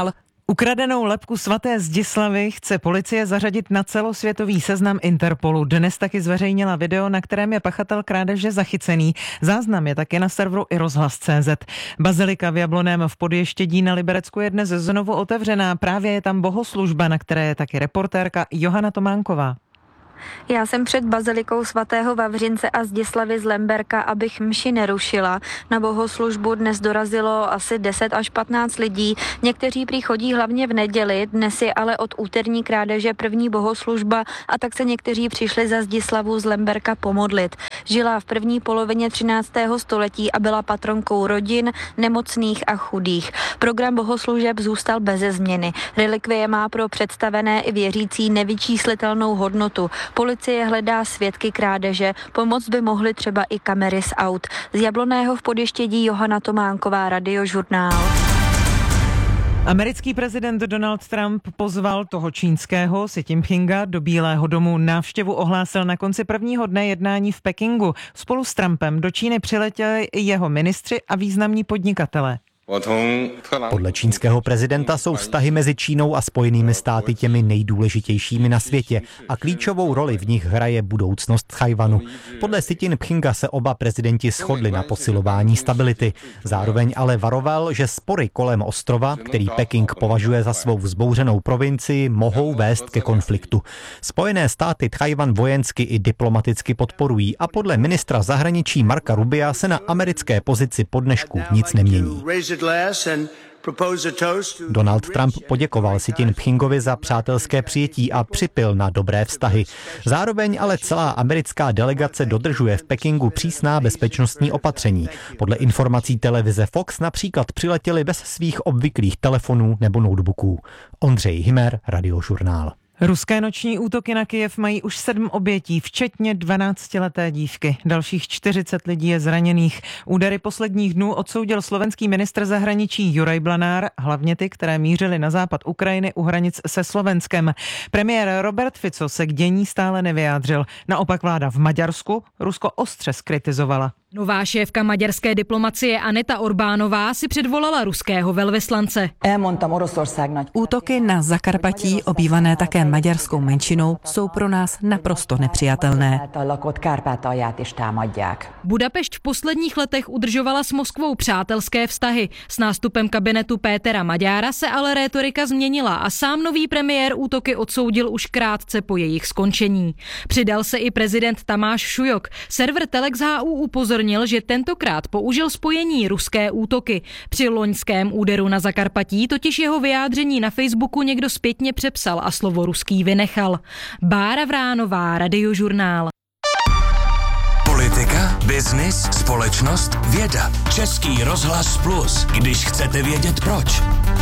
Ukradenou lebku svaté Zdislavy chce policie zařadit na celosvětový seznam Interpolu. Dnes taky zveřejnila video, na kterém je pachatel krádeže zachycený. Záznam je taky na serveru iRozhlas.cz. Bazilika v Jabloném v Podještědí na Liberecku je dnes znovu otevřená. Právě je tam bohoslužba, na které je taky reportérka Johana Tománková. Já jsem před bazilikou svatého Vavřince a Zdislavy z Lemberka, abych mši nerušila. Na bohoslužbu dnes dorazilo asi 10 až 15 lidí. Někteří prý chodí hlavně v neděli, dnes je ale od úterní krádeže první bohoslužba a tak se někteří přišli za Zdislavu z Lemberka pomodlit. Žila v první polovině 13. století a byla patronkou rodin, nemocných a chudých. Program bohoslužeb zůstal beze změny. Relikvie má pro představené i věřící nevyčíslitelnou hodnotu. Policie hledá svědky krádeže, pomoct by mohly třeba i kamery z aut. Z Jabloného v Podještědí Johana Tománková, Radiožurnál. Americký prezident Donald Trump pozval toho čínského Xi Jinpinga do Bílého domu. Návštěvu ohlásil na konci prvního dne jednání v Pekingu. Spolu s Trumpem do Číny přiletěli i jeho ministři a významní podnikatelé. Podle čínského prezidenta jsou vztahy mezi Čínou a Spojenými státy těmi nejdůležitějšími na světě a klíčovou roli v nich hraje budoucnost Tchaj-wanu. Podle Xi Jinpinga se oba prezidenti shodli na posilování stability. Zároveň ale varoval, že spory kolem ostrova, který Peking považuje za svou vzbouřenou provincii, mohou vést ke konfliktu. Spojené státy Tchaj-wan vojensky i diplomaticky podporují a podle ministra zahraničí Marca Rubia se na americké pozici po dnešku nic nemění. Donald Trump poděkoval Xi Jinpingovi za přátelské přijetí a připyl na dobré vztahy. Zároveň ale celá americká delegace dodržuje v Pekingu přísná bezpečnostní opatření. Podle informací televize Fox například přiletěli bez svých obvyklých telefonů nebo notebooků. Ondřej Himer, Radiožurnál. Ruské noční útoky na Kyjev mají už 7 obětí, včetně 12leté dívky. Dalších 40 lidí je zraněných. Údery posledních dnů odsoudil slovenský ministr zahraničí Juraj Blanár, hlavně ty, které mířily na západ Ukrajiny u hranic se Slovenskem. Premiér Robert Fico se k dění stále nevyjádřil. Naopak vláda v Maďarsku Rusko ostře zkritizovala. Nová šéfka maďarské diplomacie Aneta Orbánová si předvolala ruského velvyslance. Útoky na Zakarpatí, obývané také maďarskou menšinou, jsou pro nás naprosto nepřijatelné. Budapešť v posledních letech udržovala s Moskvou přátelské vztahy. S nástupem kabinetu Pétera Maďára se ale rétorika změnila a sám nový premiér útoky odsoudil už krátce po jejich skončení. Přidal se i prezident Tamáš Šujok. Server Telex.hu upozornil, že tentokrát použil spojení ruské útoky. Při loňském úderu na Zakarpatí totiž jeho vyjádření na Facebooku někdo zpětně přepsal a slovo ruský vynechal. Bára Vránová, Radiožurnál. Politika, biznis, společnost, věda. Český rozhlas Plus, když chcete vědět proč.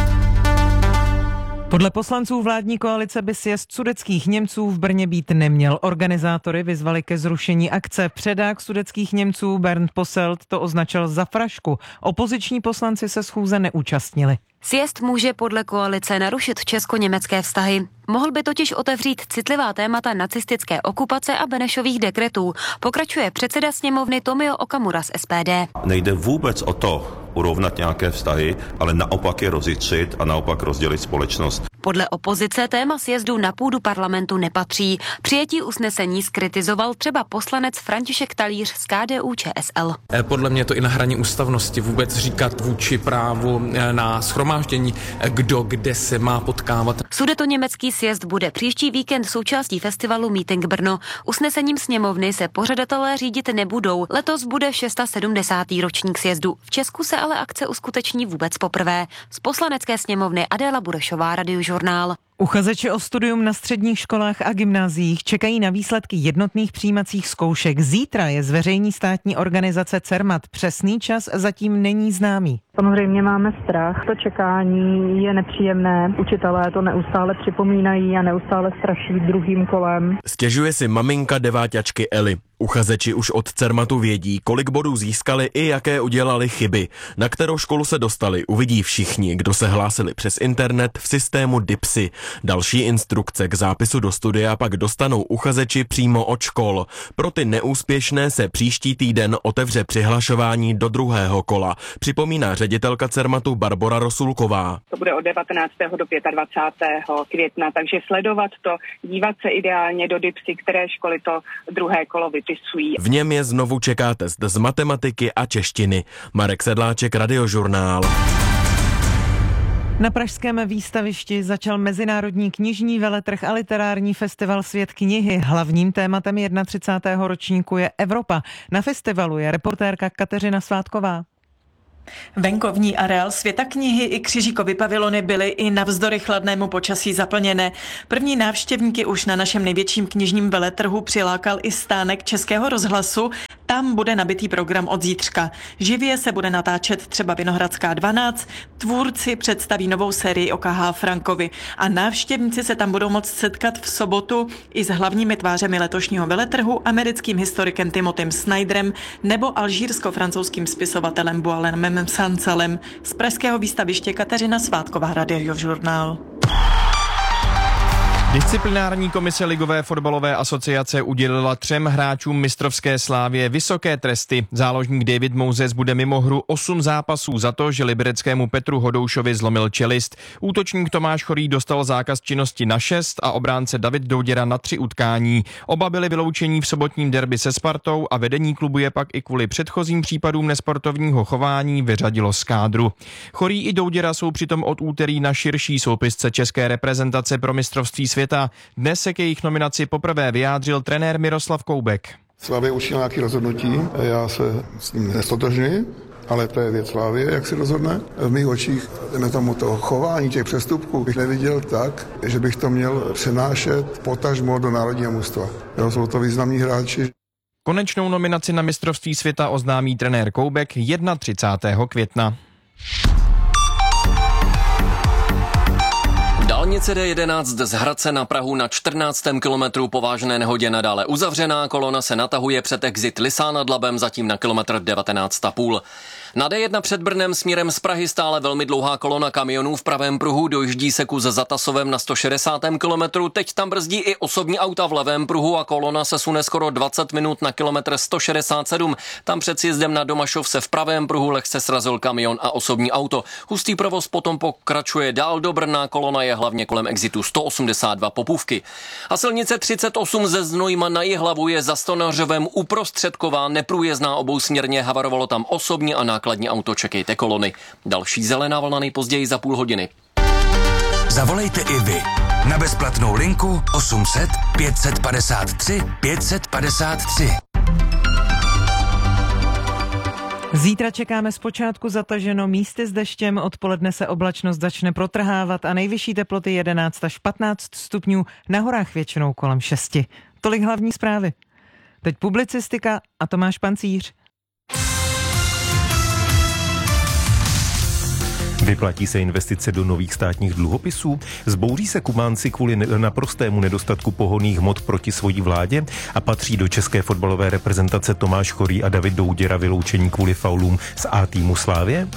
Podle poslanců vládní koalice by sjezd sudetských Němců v Brně být neměl. Organizátory vyzvali ke zrušení akce. Předák sudetských Němců Bernd Posselt to označil za frašku. Opoziční poslanci se schůze neúčastnili. Sjezd může podle koalice narušit česko-německé vztahy. Mohl by totiž otevřít citlivá témata nacistické okupace a Benešových dekretů. Pokračuje předseda sněmovny Tomio Okamura z SPD. Nejde vůbec o to urovnat nějaké vztahy, ale naopak je rozjitřit a naopak rozdělit společnost. Podle opozice téma sjezdu na půdu parlamentu nepatří. Přijetí usnesení skritizoval třeba poslanec František Talíř z KDU ČSL. Podle mě to i na hraně ústavnosti vůbec říkat vůči právu na shromáždění, kdo kde se má potkávat. Sudetoněmecký sjezd bude příští víkend součástí festivalu Meeting Brno. Usnesením sněmovny se pořadatelé řídit nebudou. Letos bude 670. ročník sjezdu. V Česku se ale akce uskuteční vůbec poprvé. Z poslanecké sněmovny Adéla Burešová, Radiožurnál. Uchazeči o studium na středních školách a gymnáziích čekají na výsledky jednotných přijímacích zkoušek. Zítra je zveřejní státní organizace Cermat. Přesný čas zatím není známý. Samozřejmě máme strach. To čekání je nepříjemné. Učitelé to neustále připomínají a neustále straší druhým kolem. Stěžuje si maminka deváťačky Eli. Uchazeči už od Cermatu vědí, kolik bodů získali i jaké udělali chyby. Na kterou školu se dostali, uvidí všichni, kdo se hlásili přes internet v systému DIPSy. Další instrukce k zápisu do studia pak dostanou uchazeči přímo od škol. Pro ty neúspěšné se příští týden otevře přihlašování do druhého kola, připomíná ředitelka Cermatu Barbora Rosulková. To bude od 19. do 25. května, takže sledovat to, dívat se ideálně do DIPSy, které školy to druhé kolo vypisují. V něm je znovu čeká test z matematiky a češtiny. Marek Sedláček, Radiožurnál. Na pražském výstavišti začal mezinárodní knižní veletrh a literární festival Svět knihy. Hlavním tématem 31. ročníku je Evropa. Na festivalu je reportérka Kateřina Svátková. Venkovní areál Světa knihy i Křižíkovy pavilony byly i navzdory chladnému počasí zaplněné. První návštěvníky už na našem největším knižním veletrhu přilákal i stánek Českého rozhlasu. Tam bude nabitý program od zítřka. Živě se bude natáčet třeba Vinohradská 12, tvůrci představí novou sérii o K.H. Frankovi a návštěvníci se tam budou moct setkat v sobotu i s hlavními tvářemi letošního veletrhu, americkým historikem Timothym Snyderem nebo alžírsko-francouzským spisovatelem Boualenem Sansalem. Z pražského výstaviště Kateřina Svátková, Radiožurnál. Disciplinární komise Ligové fotbalové asociace udělila 3 hráčům mistrovské Slávie vysoké tresty. Záložník David Moses bude mimo hru 8 zápasů za to, že libereckému Petru Hodoušovi zlomil čelist. Útočník Tomáš Chorý dostal zákaz činnosti na 6 a obránce David Douděra na 3 utkání. Oba byli vyloučení v sobotním derby se Spartou a vedení klubu je pak i kvůli předchozím případům nesportovního chování vyřadilo z kádru. Chorý i Douděra jsou přitom od úterý na širší soupisce české reprezentace pro mistrovství světa. Dnes se k jejich nominaci poprvé vyjádřil trenér Miroslav Koubek. Slávě učinil nějaké rozhodnutí, já se s ním nestotožňuji, ale to je věc Slávie, jak si rozhodne. V mých očích to chování těch přestupků bych neviděl tak, že bych to měl přenášet potažmo do národního mužstva. Jsou to významní hráči. Konečnou nominaci na mistrovství světa oznámí trenér Koubek 31. května. Dálnice D11 z Hradce na Prahu na 14. kilometru po vážné nehodě nadále uzavřená, kolona se natahuje před exit Lysá nad Labem, zatím na kilometr 19,5. Na D1 před Brnem směrem z Prahy stále velmi dlouhá kolona kamionů v pravém pruhu, dojíždí se kus za Tasovem na 160. kilometru, teď tam brzdí i osobní auta v levém pruhu a kolona se sune skoro 20 minut na kilometr 167. Tam před sjezdem na Domašov se v pravém pruhu lehce srazil kamion a osobní auto. Hustý provoz potom pokračuje dál do Brna, kolona je hlavně kolem exitu 182 Popůvky. A silnice 38 ze Znojma na Jihlavu je za Stonořovem uprostředková, neprůjezdná obousměrně, havarovalo tam osobní a nákladní auto, čekejte kolony. Další zelená vlna nejpozději za půl hodiny. Zavolejte i vy na bezplatnou linku 800 553 553. Zítra čekáme zpočátku zataženo, místy s deštěm, odpoledne se oblačnost začne protrhávat a nejvyšší teploty 11 až 15 stupňů, na horách většinou kolem 6. Tolik hlavní zprávy. Teď publicistika a Tomáš Pancíř. Vyplatí se investice do nových státních dluhopisů? Zbouří se Kubánci kvůli naprostému nedostatku pohonných hmot proti svojí vládě? A patří do české fotbalové reprezentace Tomáš Chorý a David Douděra vyloučení kvůli faulům z A týmu Slávie?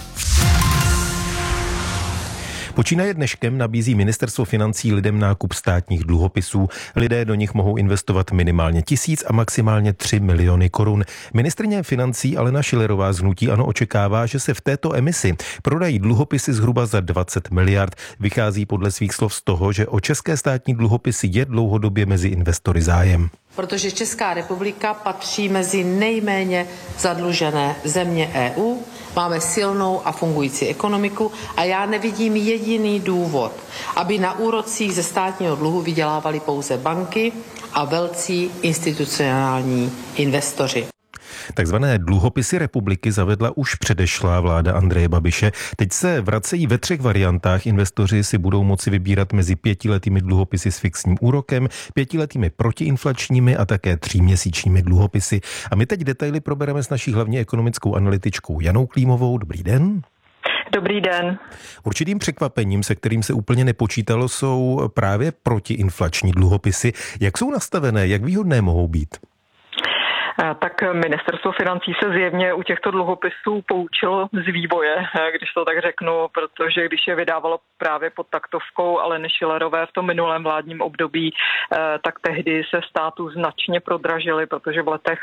Počínaje dneškem nabízí ministerstvo financí lidem nákup státních dluhopisů. Lidé do nich mohou investovat minimálně 1000 a maximálně 3 miliony korun. Ministryně financí Alena Schillerová z hnutí ANO očekává, že se v této emisi prodají dluhopisy zhruba za 20 miliard. Vychází podle svých slov z toho, že o české státní dluhopisy je dlouhodobě mezi investory zájem. Protože Česká republika patří mezi nejméně zadlužené země EU, máme silnou a fungující ekonomiku a já nevidím jediný důvod, aby na úrocích ze státního dluhu vydělávali pouze banky a velcí institucionální investoři. Takzvané dluhopisy republiky zavedla už předešlá vláda Andreje Babiše. Teď se vracejí ve 3 variantách. Investoři si budou moci vybírat mezi 5letými dluhopisy s fixním úrokem, 5letými protiinflačními a také 3měsíčními dluhopisy. A my teď detaily probereme s naší hlavní ekonomickou analytičkou Janou Klímovou. Dobrý den. Dobrý den. Určitým překvapením, se kterým se úplně nepočítalo, jsou právě protiinflační dluhopisy. Jak jsou nastavené, jak výhodné mohou být? Tak ministerstvo financí se zjevně u těchto dluhopisů poučilo z vývoje, když to tak řeknu, protože když je vydávalo právě pod taktovkou Aleny Schillerové v tom minulém vládním období, tak tehdy se státu značně prodražily, protože v letech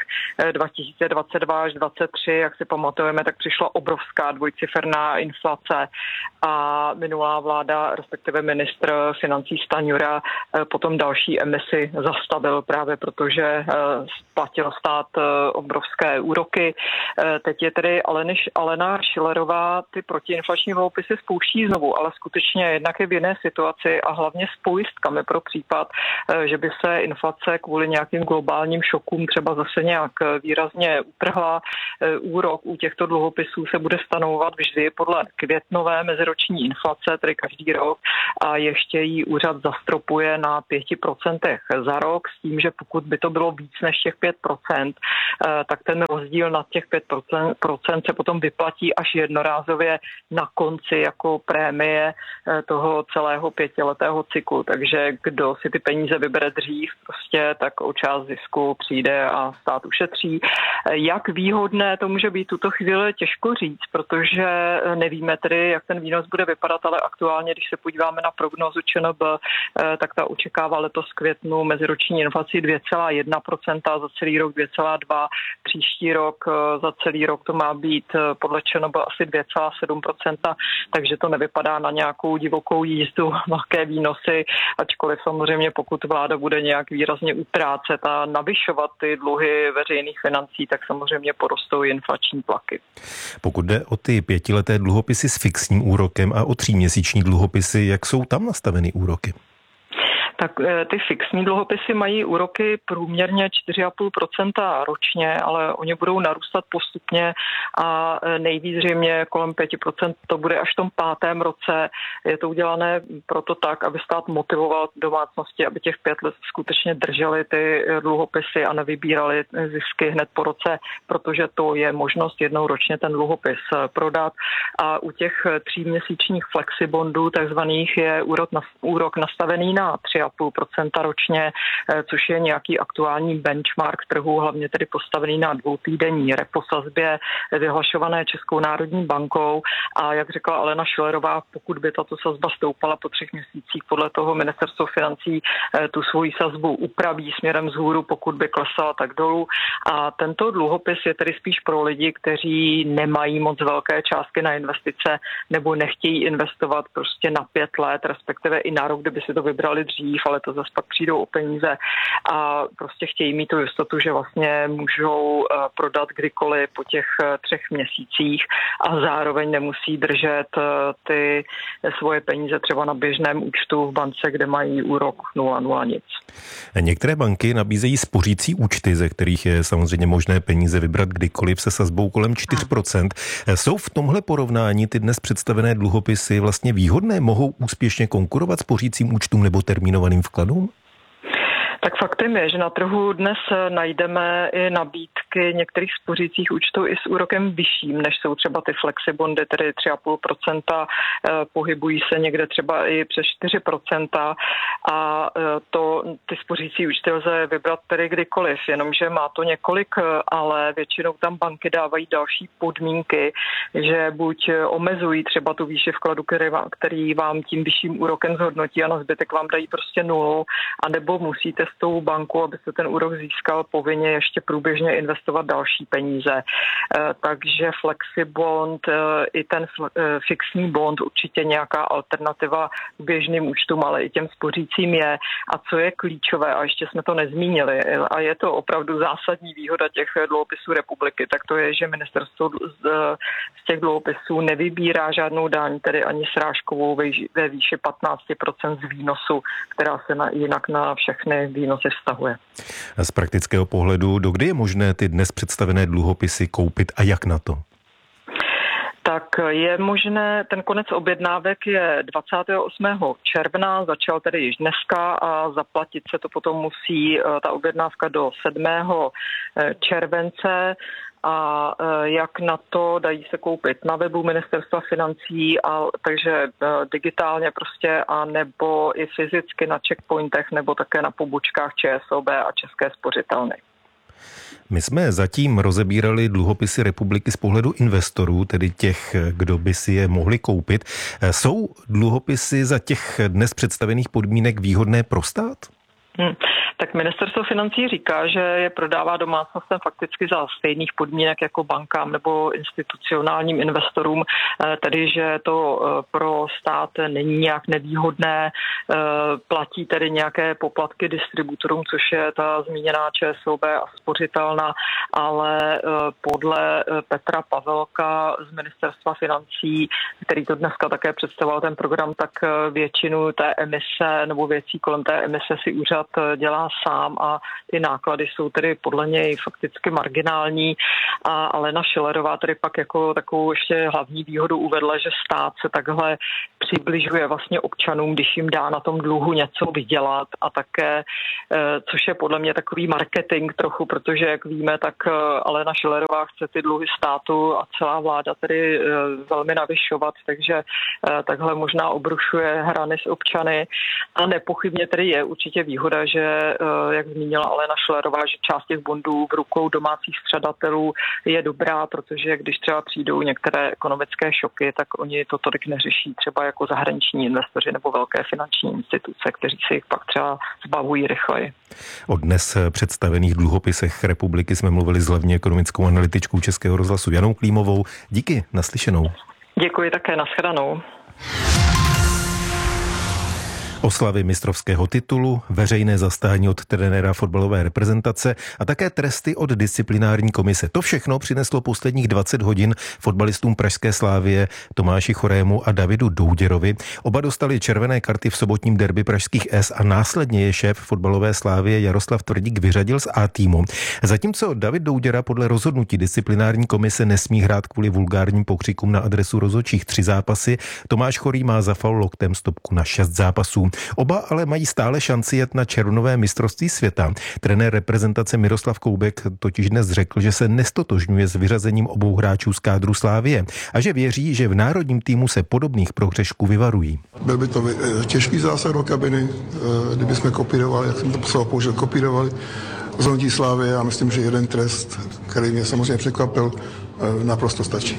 2022 až 2023, jak si pamatujeme, tak přišla obrovská dvojciferná inflace a minulá vláda, respektive ministr financí Stanjura, potom další emisi zastavil právě protože platil stát obrovské úroky. Teď je tedy Alena Schillerová ty protiinflační dluhopisy spouští znovu, ale skutečně jednak je v jiné situaci a hlavně s pojistkami pro případ, že by se inflace kvůli nějakým globálním šokům třeba zase nějak výrazně utrhla. Úrok u těchto dluhopisů se bude stanovovat vždy podle květnové meziroční inflace, tedy každý rok, a ještě ji úřad zastropuje na 5% za rok s tím, že pokud by to bylo víc než těch 5%, tak ten rozdíl nad těch 5% se potom vyplatí až jednorázově na konci jako prémie toho celého 5letého cyklu. Takže kdo si ty peníze vybere dřív, prostě tak o část zisku přijde a stát ušetří. Jak výhodné to může být tuto chvíli, těžko říct, protože nevíme tedy, jak ten výnos bude vypadat, ale aktuálně, když se podíváme na prognózu ČNB, tak ta očekává letos květnu meziroční inflaci 2,1%, za celý rok 2,2%, příští rok za celý rok to má být podle ČNB asi 2,7%, takže to nevypadá na nějakou divokou jízdu, velké výnosy, ačkoliv samozřejmě pokud vláda bude nějak výrazně utrácet a navyšovat ty dluhy veřejných financí, tak samozřejmě porostou inflační tlaky. Pokud jde o ty 5leté dluhopisy s fixním úrokem a o 3měsíční dluhopisy, jak jsou tam nastaveny úroky? Tak ty fixní dluhopisy mají úroky průměrně 4,5% ročně, ale oni budou narůstat postupně a nejvíc zřejmě kolem 5% to bude až v tom 5. roce. Je to udělané proto tak, aby stát motivoval domácnosti, aby těch 5 let skutečně drželi ty dluhopisy a nevybírali zisky hned po roce, protože to je možnost jednou ročně ten dluhopis prodat. A u těch 3měsíčních flexibondů takzvaných je úrok nastavený na 3,5% ročně, což je nějaký aktuální benchmark trhu, hlavně tedy postavený na 2týdenní repo sazbě vyhlašované Českou národní bankou. A jak řekla Alena Schillerová, pokud by tato sazba stoupala po 3 měsících, podle toho ministerstvo financí tu svoji sazbu upraví směrem vzhůru, pokud by klesala tak dolů. A tento dluhopis je tedy spíš pro lidi, kteří nemají moc velké částky na investice nebo nechtějí investovat prostě na 5 let, respektive i na rok, kdyby si to vybrali dřív, ale to zase pak přijdou o peníze a prostě chtějí mít tu jistotu, že vlastně můžou prodat kdykoliv po těch 3 měsících a zároveň nemusí držet ty svoje peníze třeba na běžném účtu v bance, kde mají úrok 0,0 nic. Některé banky nabízejí spořící účty, ze kterých je samozřejmě možné peníze vybrat kdykoliv se sazbou kolem 4%. Jsou v tomhle porovnání ty dnes představené dluhopisy vlastně výhodné? Mohou úspěšně konkurovat spořícím účtům nebo termínovaným vkladům? Tak faktem je, že na trhu dnes najdeme i nabídky některých spořících účtů i s úrokem vyšším, než jsou třeba ty flexibondy, tedy 3,5%, pohybují se někde třeba i přes 4% a ty spořící účty lze vybrat tedy kdykoliv, jenomže má to několik, ale většinou tam banky dávají další podmínky, že buď omezují třeba tu výši vkladu, který vám tím vyšším úrokem zhodnotí a na zbytek vám dají prostě 0, anebo musíte s tou banku, abyste ten úrok získal, povinně ještě průběžně investovat další peníze. Takže flexibond i ten fixní bond určitě nějaká alternativa k běžným účtům, ale i těm spořícím je. A co je klíčové, a ještě jsme to nezmínili, a je to opravdu zásadní výhoda těch dluhopisů republiky, tak to je, že ministerstvo z těch dluhopisů nevybírá žádnou daň, tedy ani srážkovou ve výši 15% z výnosu, která se jinak na všechny výnosy vztahuje. Z praktického pohledu, dokdy je možné ty dnes představené dluhopisy koupit a jak na to? Tak je možné, ten konec objednávek je 28. června, začal tedy již dneska a zaplatit se to potom musí ta objednávka do 7. července. A jak na to dají se koupit na webu ministerstva financí, takže digitálně prostě a nebo i fyzicky na checkpointech nebo také na pobočkách ČSOB a České spořitelny. My jsme zatím rozebírali dluhopisy republiky z pohledu investorů, tedy těch, kdo by si je mohli koupit. Jsou dluhopisy za těch dnes představených podmínek výhodné pro stát? Tak ministerstvo financí říká, že je prodává domácnostem fakticky za stejných podmínek jako bankám nebo institucionálním investorům, tedy že to pro stát není nějak nevýhodné, platí tedy nějaké poplatky distributorům, což je ta zmíněná ČSOB a spořitelna, ale podle Petra Pavelka z ministerstva financí, který to dneska také představoval ten program, tak většinu té emise nebo věcí kolem té emise si úřad dělá sám a ty náklady jsou tedy podle něj fakticky marginální. A Alena Schillerová tedy pak jako takovou ještě hlavní výhodu uvedla, že stát se takhle přibližuje vlastně občanům, když jim dá na tom dluhu něco vydělat a také, což je podle mě takový marketing trochu, protože jak víme, tak Alena Schillerová chce ty dluhy státu a celá vláda tedy velmi navyšovat, takže takhle možná obrušuje hrany s občany a nepochybně tedy je určitě výhoda, že jak zmínila Alena Schillerová, že část těch bondů v rukou domácích střadatelů je dobrá, protože když třeba přijdou některé ekonomické šoky, tak oni to tolik neřeší třeba jako zahraniční investoři nebo velké finanční instituce, kteří si jich pak třeba zbavují rychleji. O dnes představených dluhopisech republiky jsme mluvili s hlavní ekonomickou analytičkou Českého rozhlasu Janou Klímovou. Díky, naslyšenou. Děkuji také, nashledanou. Oslavy mistrovského titulu, veřejné zastání od trenéra fotbalové reprezentace a také tresty od disciplinární komise. To všechno přineslo posledních 20 hodin fotbalistům pražské Slavie Tomáši Chorému a Davidu Douděrovi. Oba dostali červené karty v sobotním derby pražských S a následně je šéf fotbalové Slavie Jaroslav Tvrdík vyřadil z A týmu. Zatímco David Douděra podle rozhodnutí disciplinární komise nesmí hrát kvůli vulgárním pokřikům na adresu rozhodčích 3 zápasy, Tomáš Chorý má za faul loktem stopku na 6 zápasů. Oba ale mají stále šanci jet na červnové mistrovství světa. Trenér reprezentace Miroslav Koubek totiž dnes řekl, že se nestotožňuje s vyřazením obou hráčů z kádru Slavie a že věří, že v národním týmu se podobných prohřešků vyvarují. Byl by to těžký zásah do kabiny, kdyby jsme kopírovali, jak jsem to poslal, použil, kopírovali rozhodnutí Slavie. Já myslím, že jeden trest, který mě samozřejmě překvapil, naprosto stačí.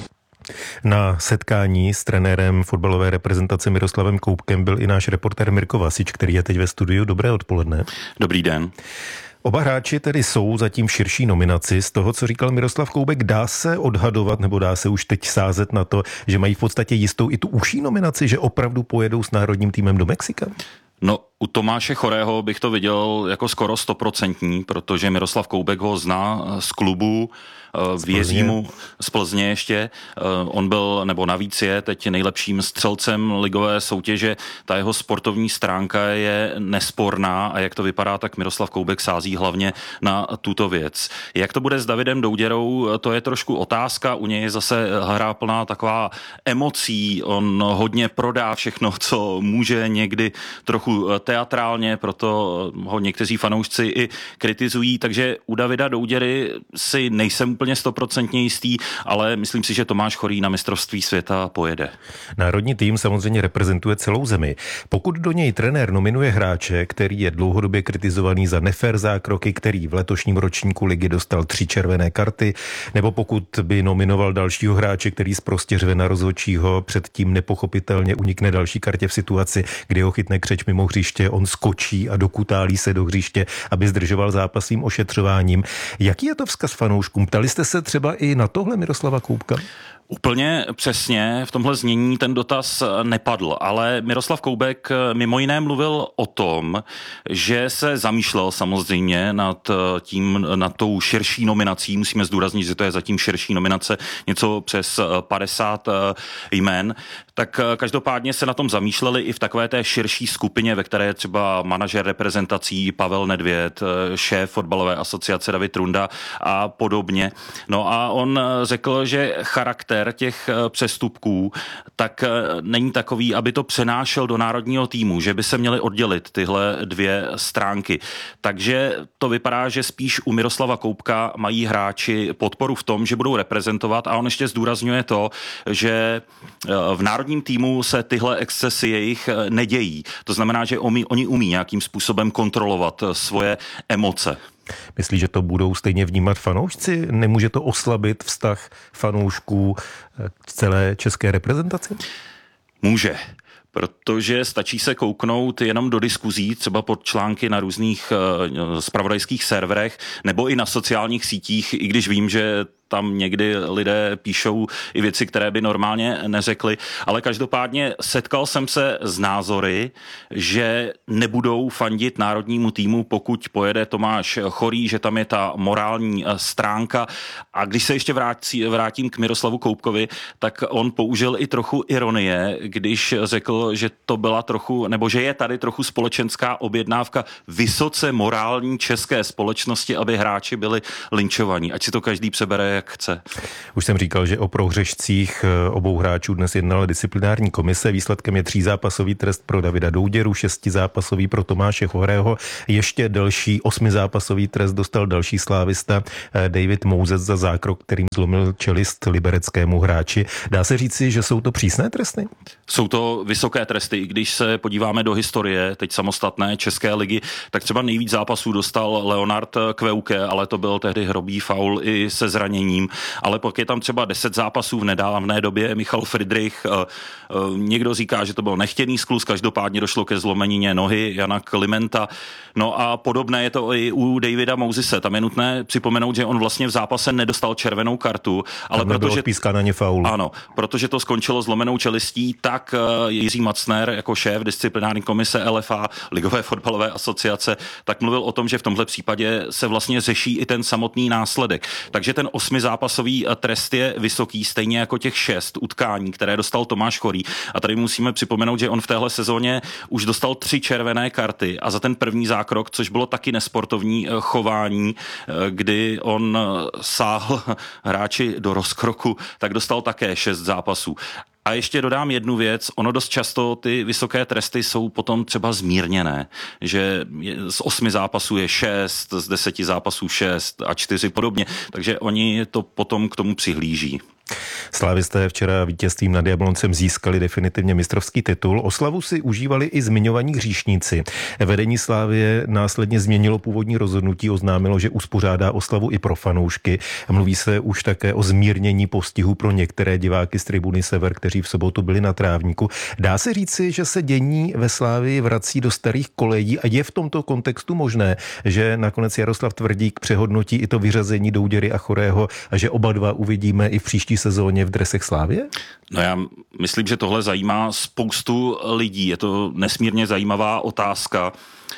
Na setkání s trenérem fotbalové reprezentace Miroslavem Koubkem byl i náš reportér Mirko Vasič, který je teď ve studiu. Dobré odpoledne. Dobrý den. Oba hráči tedy jsou zatím v širší nominaci. Z toho, co říkal Miroslav Koubek, dá se odhadovat, nebo dá se už teď sázet na to, že mají v podstatě jistou i tu užší nominaci, že opravdu pojedou s národním týmem do Mexika? No, u Tomáše Chorého bych to viděl jako skoro 100%, protože Miroslav Koubek ho zná z klubu, věří mu z Plzně ještě. On byl, nebo navíc je teď nejlepším střelcem ligové soutěže. Ta jeho sportovní stránka je nesporná a jak to vypadá, tak Miroslav Koubek sází hlavně na tuto věc. Jak to bude s Davidem Douděrou, to je trošku otázka. U něj je zase hra plná taková emocí. On hodně prodá všechno, co může, někdy trochu teatrálně, proto ho někteří fanoušci i kritizují. Takže u Davida Douděry si nejsem úplně 100% jistý, ale myslím si, že Tomáš Chorý na mistrovství světa pojede. Národní tým samozřejmě reprezentuje celou zemi. Pokud do něj trenér nominuje hráče, který je dlouhodobě kritizovaný za nefér zákroky, který v letošním ročníku ligy dostal 3 červené karty, nebo pokud by nominoval dalšího hráče, který sprostě řve na rozhodčího, předtím nepochopitelně unikne další kartě v situaci, kdy ho chytne křeč mimo hřiště, on skočí a dokutálí se do hřiště, aby zdržoval zápas svým ošetřováním. Jaký je to vzkaz fanouškům? Ptali jste se třeba i na tohle Miroslava Koubka? Úplně přesně v tomhle znění ten dotaz nepadl, ale Miroslav Koubek mimo jiné mluvil o tom, že se zamýšlel samozřejmě nad tou širší nominací. Musíme zdůraznit, že to je zatím širší nominace, něco přes 50 jmen. Tak každopádně se na tom zamýšleli i v takové té širší skupině, ve které je třeba manažer reprezentací Pavel Nedvěd, šéf fotbalové asociace David Runda a podobně. No a on řekl, že charakter těch přestupků tak není takový, aby to přenášel do národního týmu, že by se měly oddělit tyhle dvě stránky. Takže to vypadá, že spíš u Miroslava Koubka mají hráči podporu v tom, že budou reprezentovat, a on ještě zdůrazňuje to, že v národním týmu se tyhle excesy jejich nedějí. To znamená, že oni umí nějakým způsobem kontrolovat svoje emoce. Myslí, že to budou stejně vnímat fanoušci? Nemůže to oslabit vztah fanoušků k celé české reprezentaci? Může. Protože stačí se kouknout jenom do diskuzí, třeba pod články na různých zpravodajských serverech nebo i na sociálních sítích, i když vím, že tam někdy lidé píšou i věci, které by normálně neřekli, ale každopádně setkal jsem se s názory, že nebudou fandit národnímu týmu, pokud pojede Tomáš Chorý, že tam je ta morální stránka. A když se ještě vrátím k Miroslavu Koubkovi, tak on použil i trochu ironie, když řekl, že to byla trochu, nebo že je tady trochu společenská objednávka vysoce morální české společnosti, aby hráči byli lynčovaní. Ať si to každý přebere, jak chce. Už jsem říkal, že o prohřešcích obou hráčů dnes jednala disciplinární komise. Výsledkem je 3zápasový trest pro Davida Douděru, 6zápasový pro Tomáše Chorého. Ještě další 8zápasový trest dostal další slávista David Mouzes za zákrok, kterým zlomil čelist libereckému hráči. Dá se říci, že jsou to přísné tresty? Jsou to vysoké tresty. Když se podíváme do historie, teď samostatné české ligy, tak třeba nejvíc zápasů dostal Leonard Kveuke, ale to byl tehdy hrubý faul i se zraněním. Ale pak je tam třeba 10 zápasů v nedávné době, Michal Friedrich, někdo říká, že to byl nechtěný skluz, každopádně došlo ke zlomenině nohy Jana Klimenta. No a podobné je to i u Davida Mouzese. Tam je nutné připomenout, že on vlastně v zápase nedostal červenou kartu, ale protože na ně faul. Ano, protože to skončilo zlomenou čelistí, tak Jiří Macner jako šéf disciplinární komise LFA, Ligové fotbalové asociace, tak mluvil o tom, že v tomhle případě se vlastně řeší i ten samotný následek. Takže ten 8zápasový trest je vysoký, stejně jako těch 6 utkání, které dostal Tomáš Chorý. A tady musíme připomenout, že on v téhle sezóně už dostal 3 červené karty a za ten první zákrok, což bylo taky nesportovní chování, kdy on sáhl hráči do rozkroku, tak dostal také 6 zápasů. A ještě dodám jednu věc, ono dost často ty vysoké tresty jsou potom třeba zmírněné, že z 8 zápasů je 6, z 10 zápasů 6 a 4 podobně, takže oni to potom k tomu přihlíží. Slávisté včera vítězstvím nad Jabloncem získali definitivně mistrovský titul. Oslavu si užívali i zmiňovaní hříšníci. Vedení Slávie následně změnilo původní rozhodnutí, oznámilo, že uspořádá oslavu i pro fanoušky. Mluví se už také o zmírnění postihu pro některé diváky z tribuny Sever, kteří v sobotu byli na trávníku. Dá se říci, že se dění ve Slávii vrací do starých kolejí a je v tomto kontextu možné, že nakonec Jaroslav Tvrdík přehodnotí i to vyřazení Douděry a Chorého a že oba dva uvidíme i v příští sezóně v dresech Slávie? No já myslím, že tohle zajímá spoustu lidí. Je to nesmírně zajímavá otázka.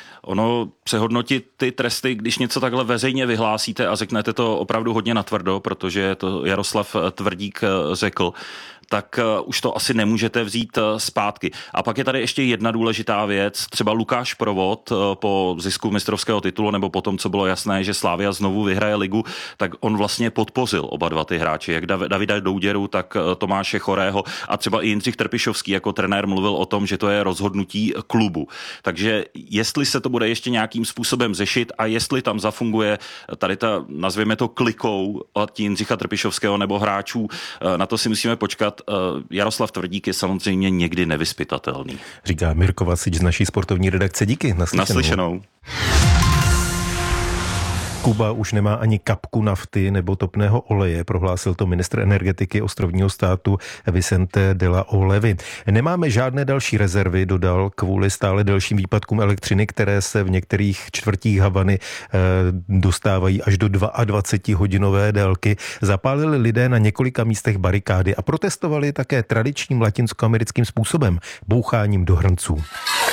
Ono přehodnotit ty tresty, když něco takhle veřejně vyhlásíte a řeknete to opravdu hodně natvrdo, protože to Jaroslav Tvrdík řekl, tak už to asi nemůžete vzít zpátky. A pak je tady ještě jedna důležitá věc. Třeba Lukáš Provod po zisku mistrovského titulu nebo po tom, co bylo jasné, že Slavia znovu vyhraje ligu, tak on vlastně podpořil oba dva ty hráči, jak Davida Douděru, tak Tomáše Chorého a třeba i Jindřich Trpišovský jako trenér mluvil o tom, že to je rozhodnutí klubu. Takže jestli se to bude ještě nějakým způsobem řešit a jestli tam zafunguje tady ta, nazvěme to klikou od Jindřicha Trpišovského nebo hráčů, na to si musíme počkat. Jaroslav Tvrdík je samozřejmě někdy nevyzpytatelný. Říká Mirko Vasič z naší sportovní redakce. Díky. Naslyšenou. Kuba už nemá ani kapku nafty nebo topného oleje, prohlásil to ministr energetiky ostrovního státu Vicente de la Olevy. Nemáme žádné další rezervy, dodal, kvůli stále delším výpadkům elektřiny, které se v některých čtvrtích Havany dostávají až do 22hodinové délky. Zapálili lidé na několika místech barikády a protestovali také tradičním latinskoamerickým způsobem, boucháním do hrnců.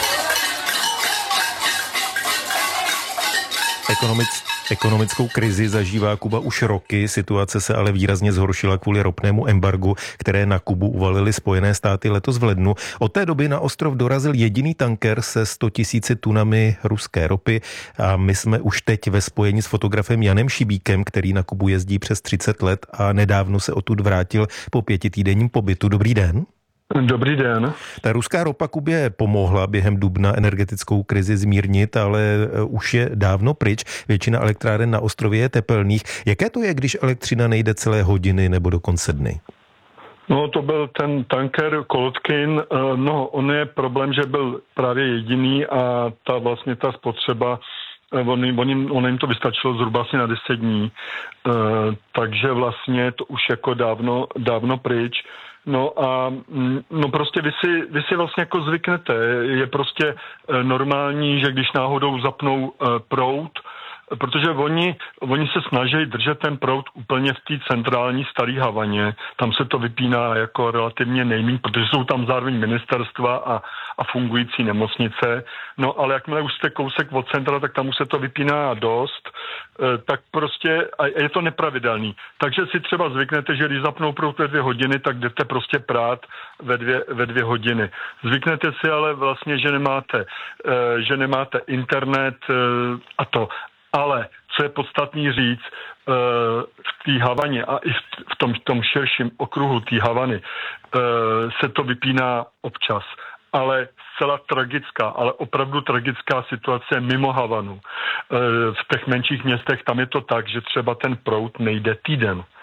Ekonomickou krizi zažívá Kuba už roky, situace se ale výrazně zhoršila kvůli ropnému embargu, které na Kubu uvalily Spojené státy letos v lednu. Od té doby na ostrov dorazil jediný tanker se 100 000 tunami ruské ropy a my jsme už teď ve spojení s fotografem Janem Šibíkem, který na Kubu jezdí přes 30 let a nedávno se odtud vrátil po 5týdenním pobytu. Dobrý den. Dobrý den. Ta ruská ropa Kubě pomohla během dubna energetickou krizi zmírnit, ale už je dávno pryč. Většina elektráren na ostrově je tepelných. Jaké to je, když elektřina nejde celé hodiny nebo dokonce dny? No, to byl ten tanker Kolotkin. No, on je problém, že byl právě jediný a ta spotřeba Ono jim to vystačilo zhruba asi na 10 dní, takže vlastně to už jako dávno pryč. No a prostě vy si vlastně jako zvyknete. Je prostě normální, že když náhodou zapnou proud, protože oni se snaží držet ten proud úplně v té centrální staré Havaně. Tam se to vypíná jako relativně nejméně, protože jsou tam zároveň ministerstva a fungující nemocnice. No ale jakmile už jste kousek od centra, tak tam už se to vypíná dost. Tak prostě a je to nepravidelný. Takže si třeba zvyknete, že když zapnou proud ve 2 hodiny, tak jdete prostě prát ve 2 hodiny. Zvyknete si ale vlastně, že nemáte internet a to. Ale co je podstatný říct, v té Havaně a i v tom širším okruhu té Havany se to vypíná občas. Ale zcela tragická, ale opravdu tragická situace mimo Havanu. V těch menších městech tam je to tak, že třeba ten proud nejde týden.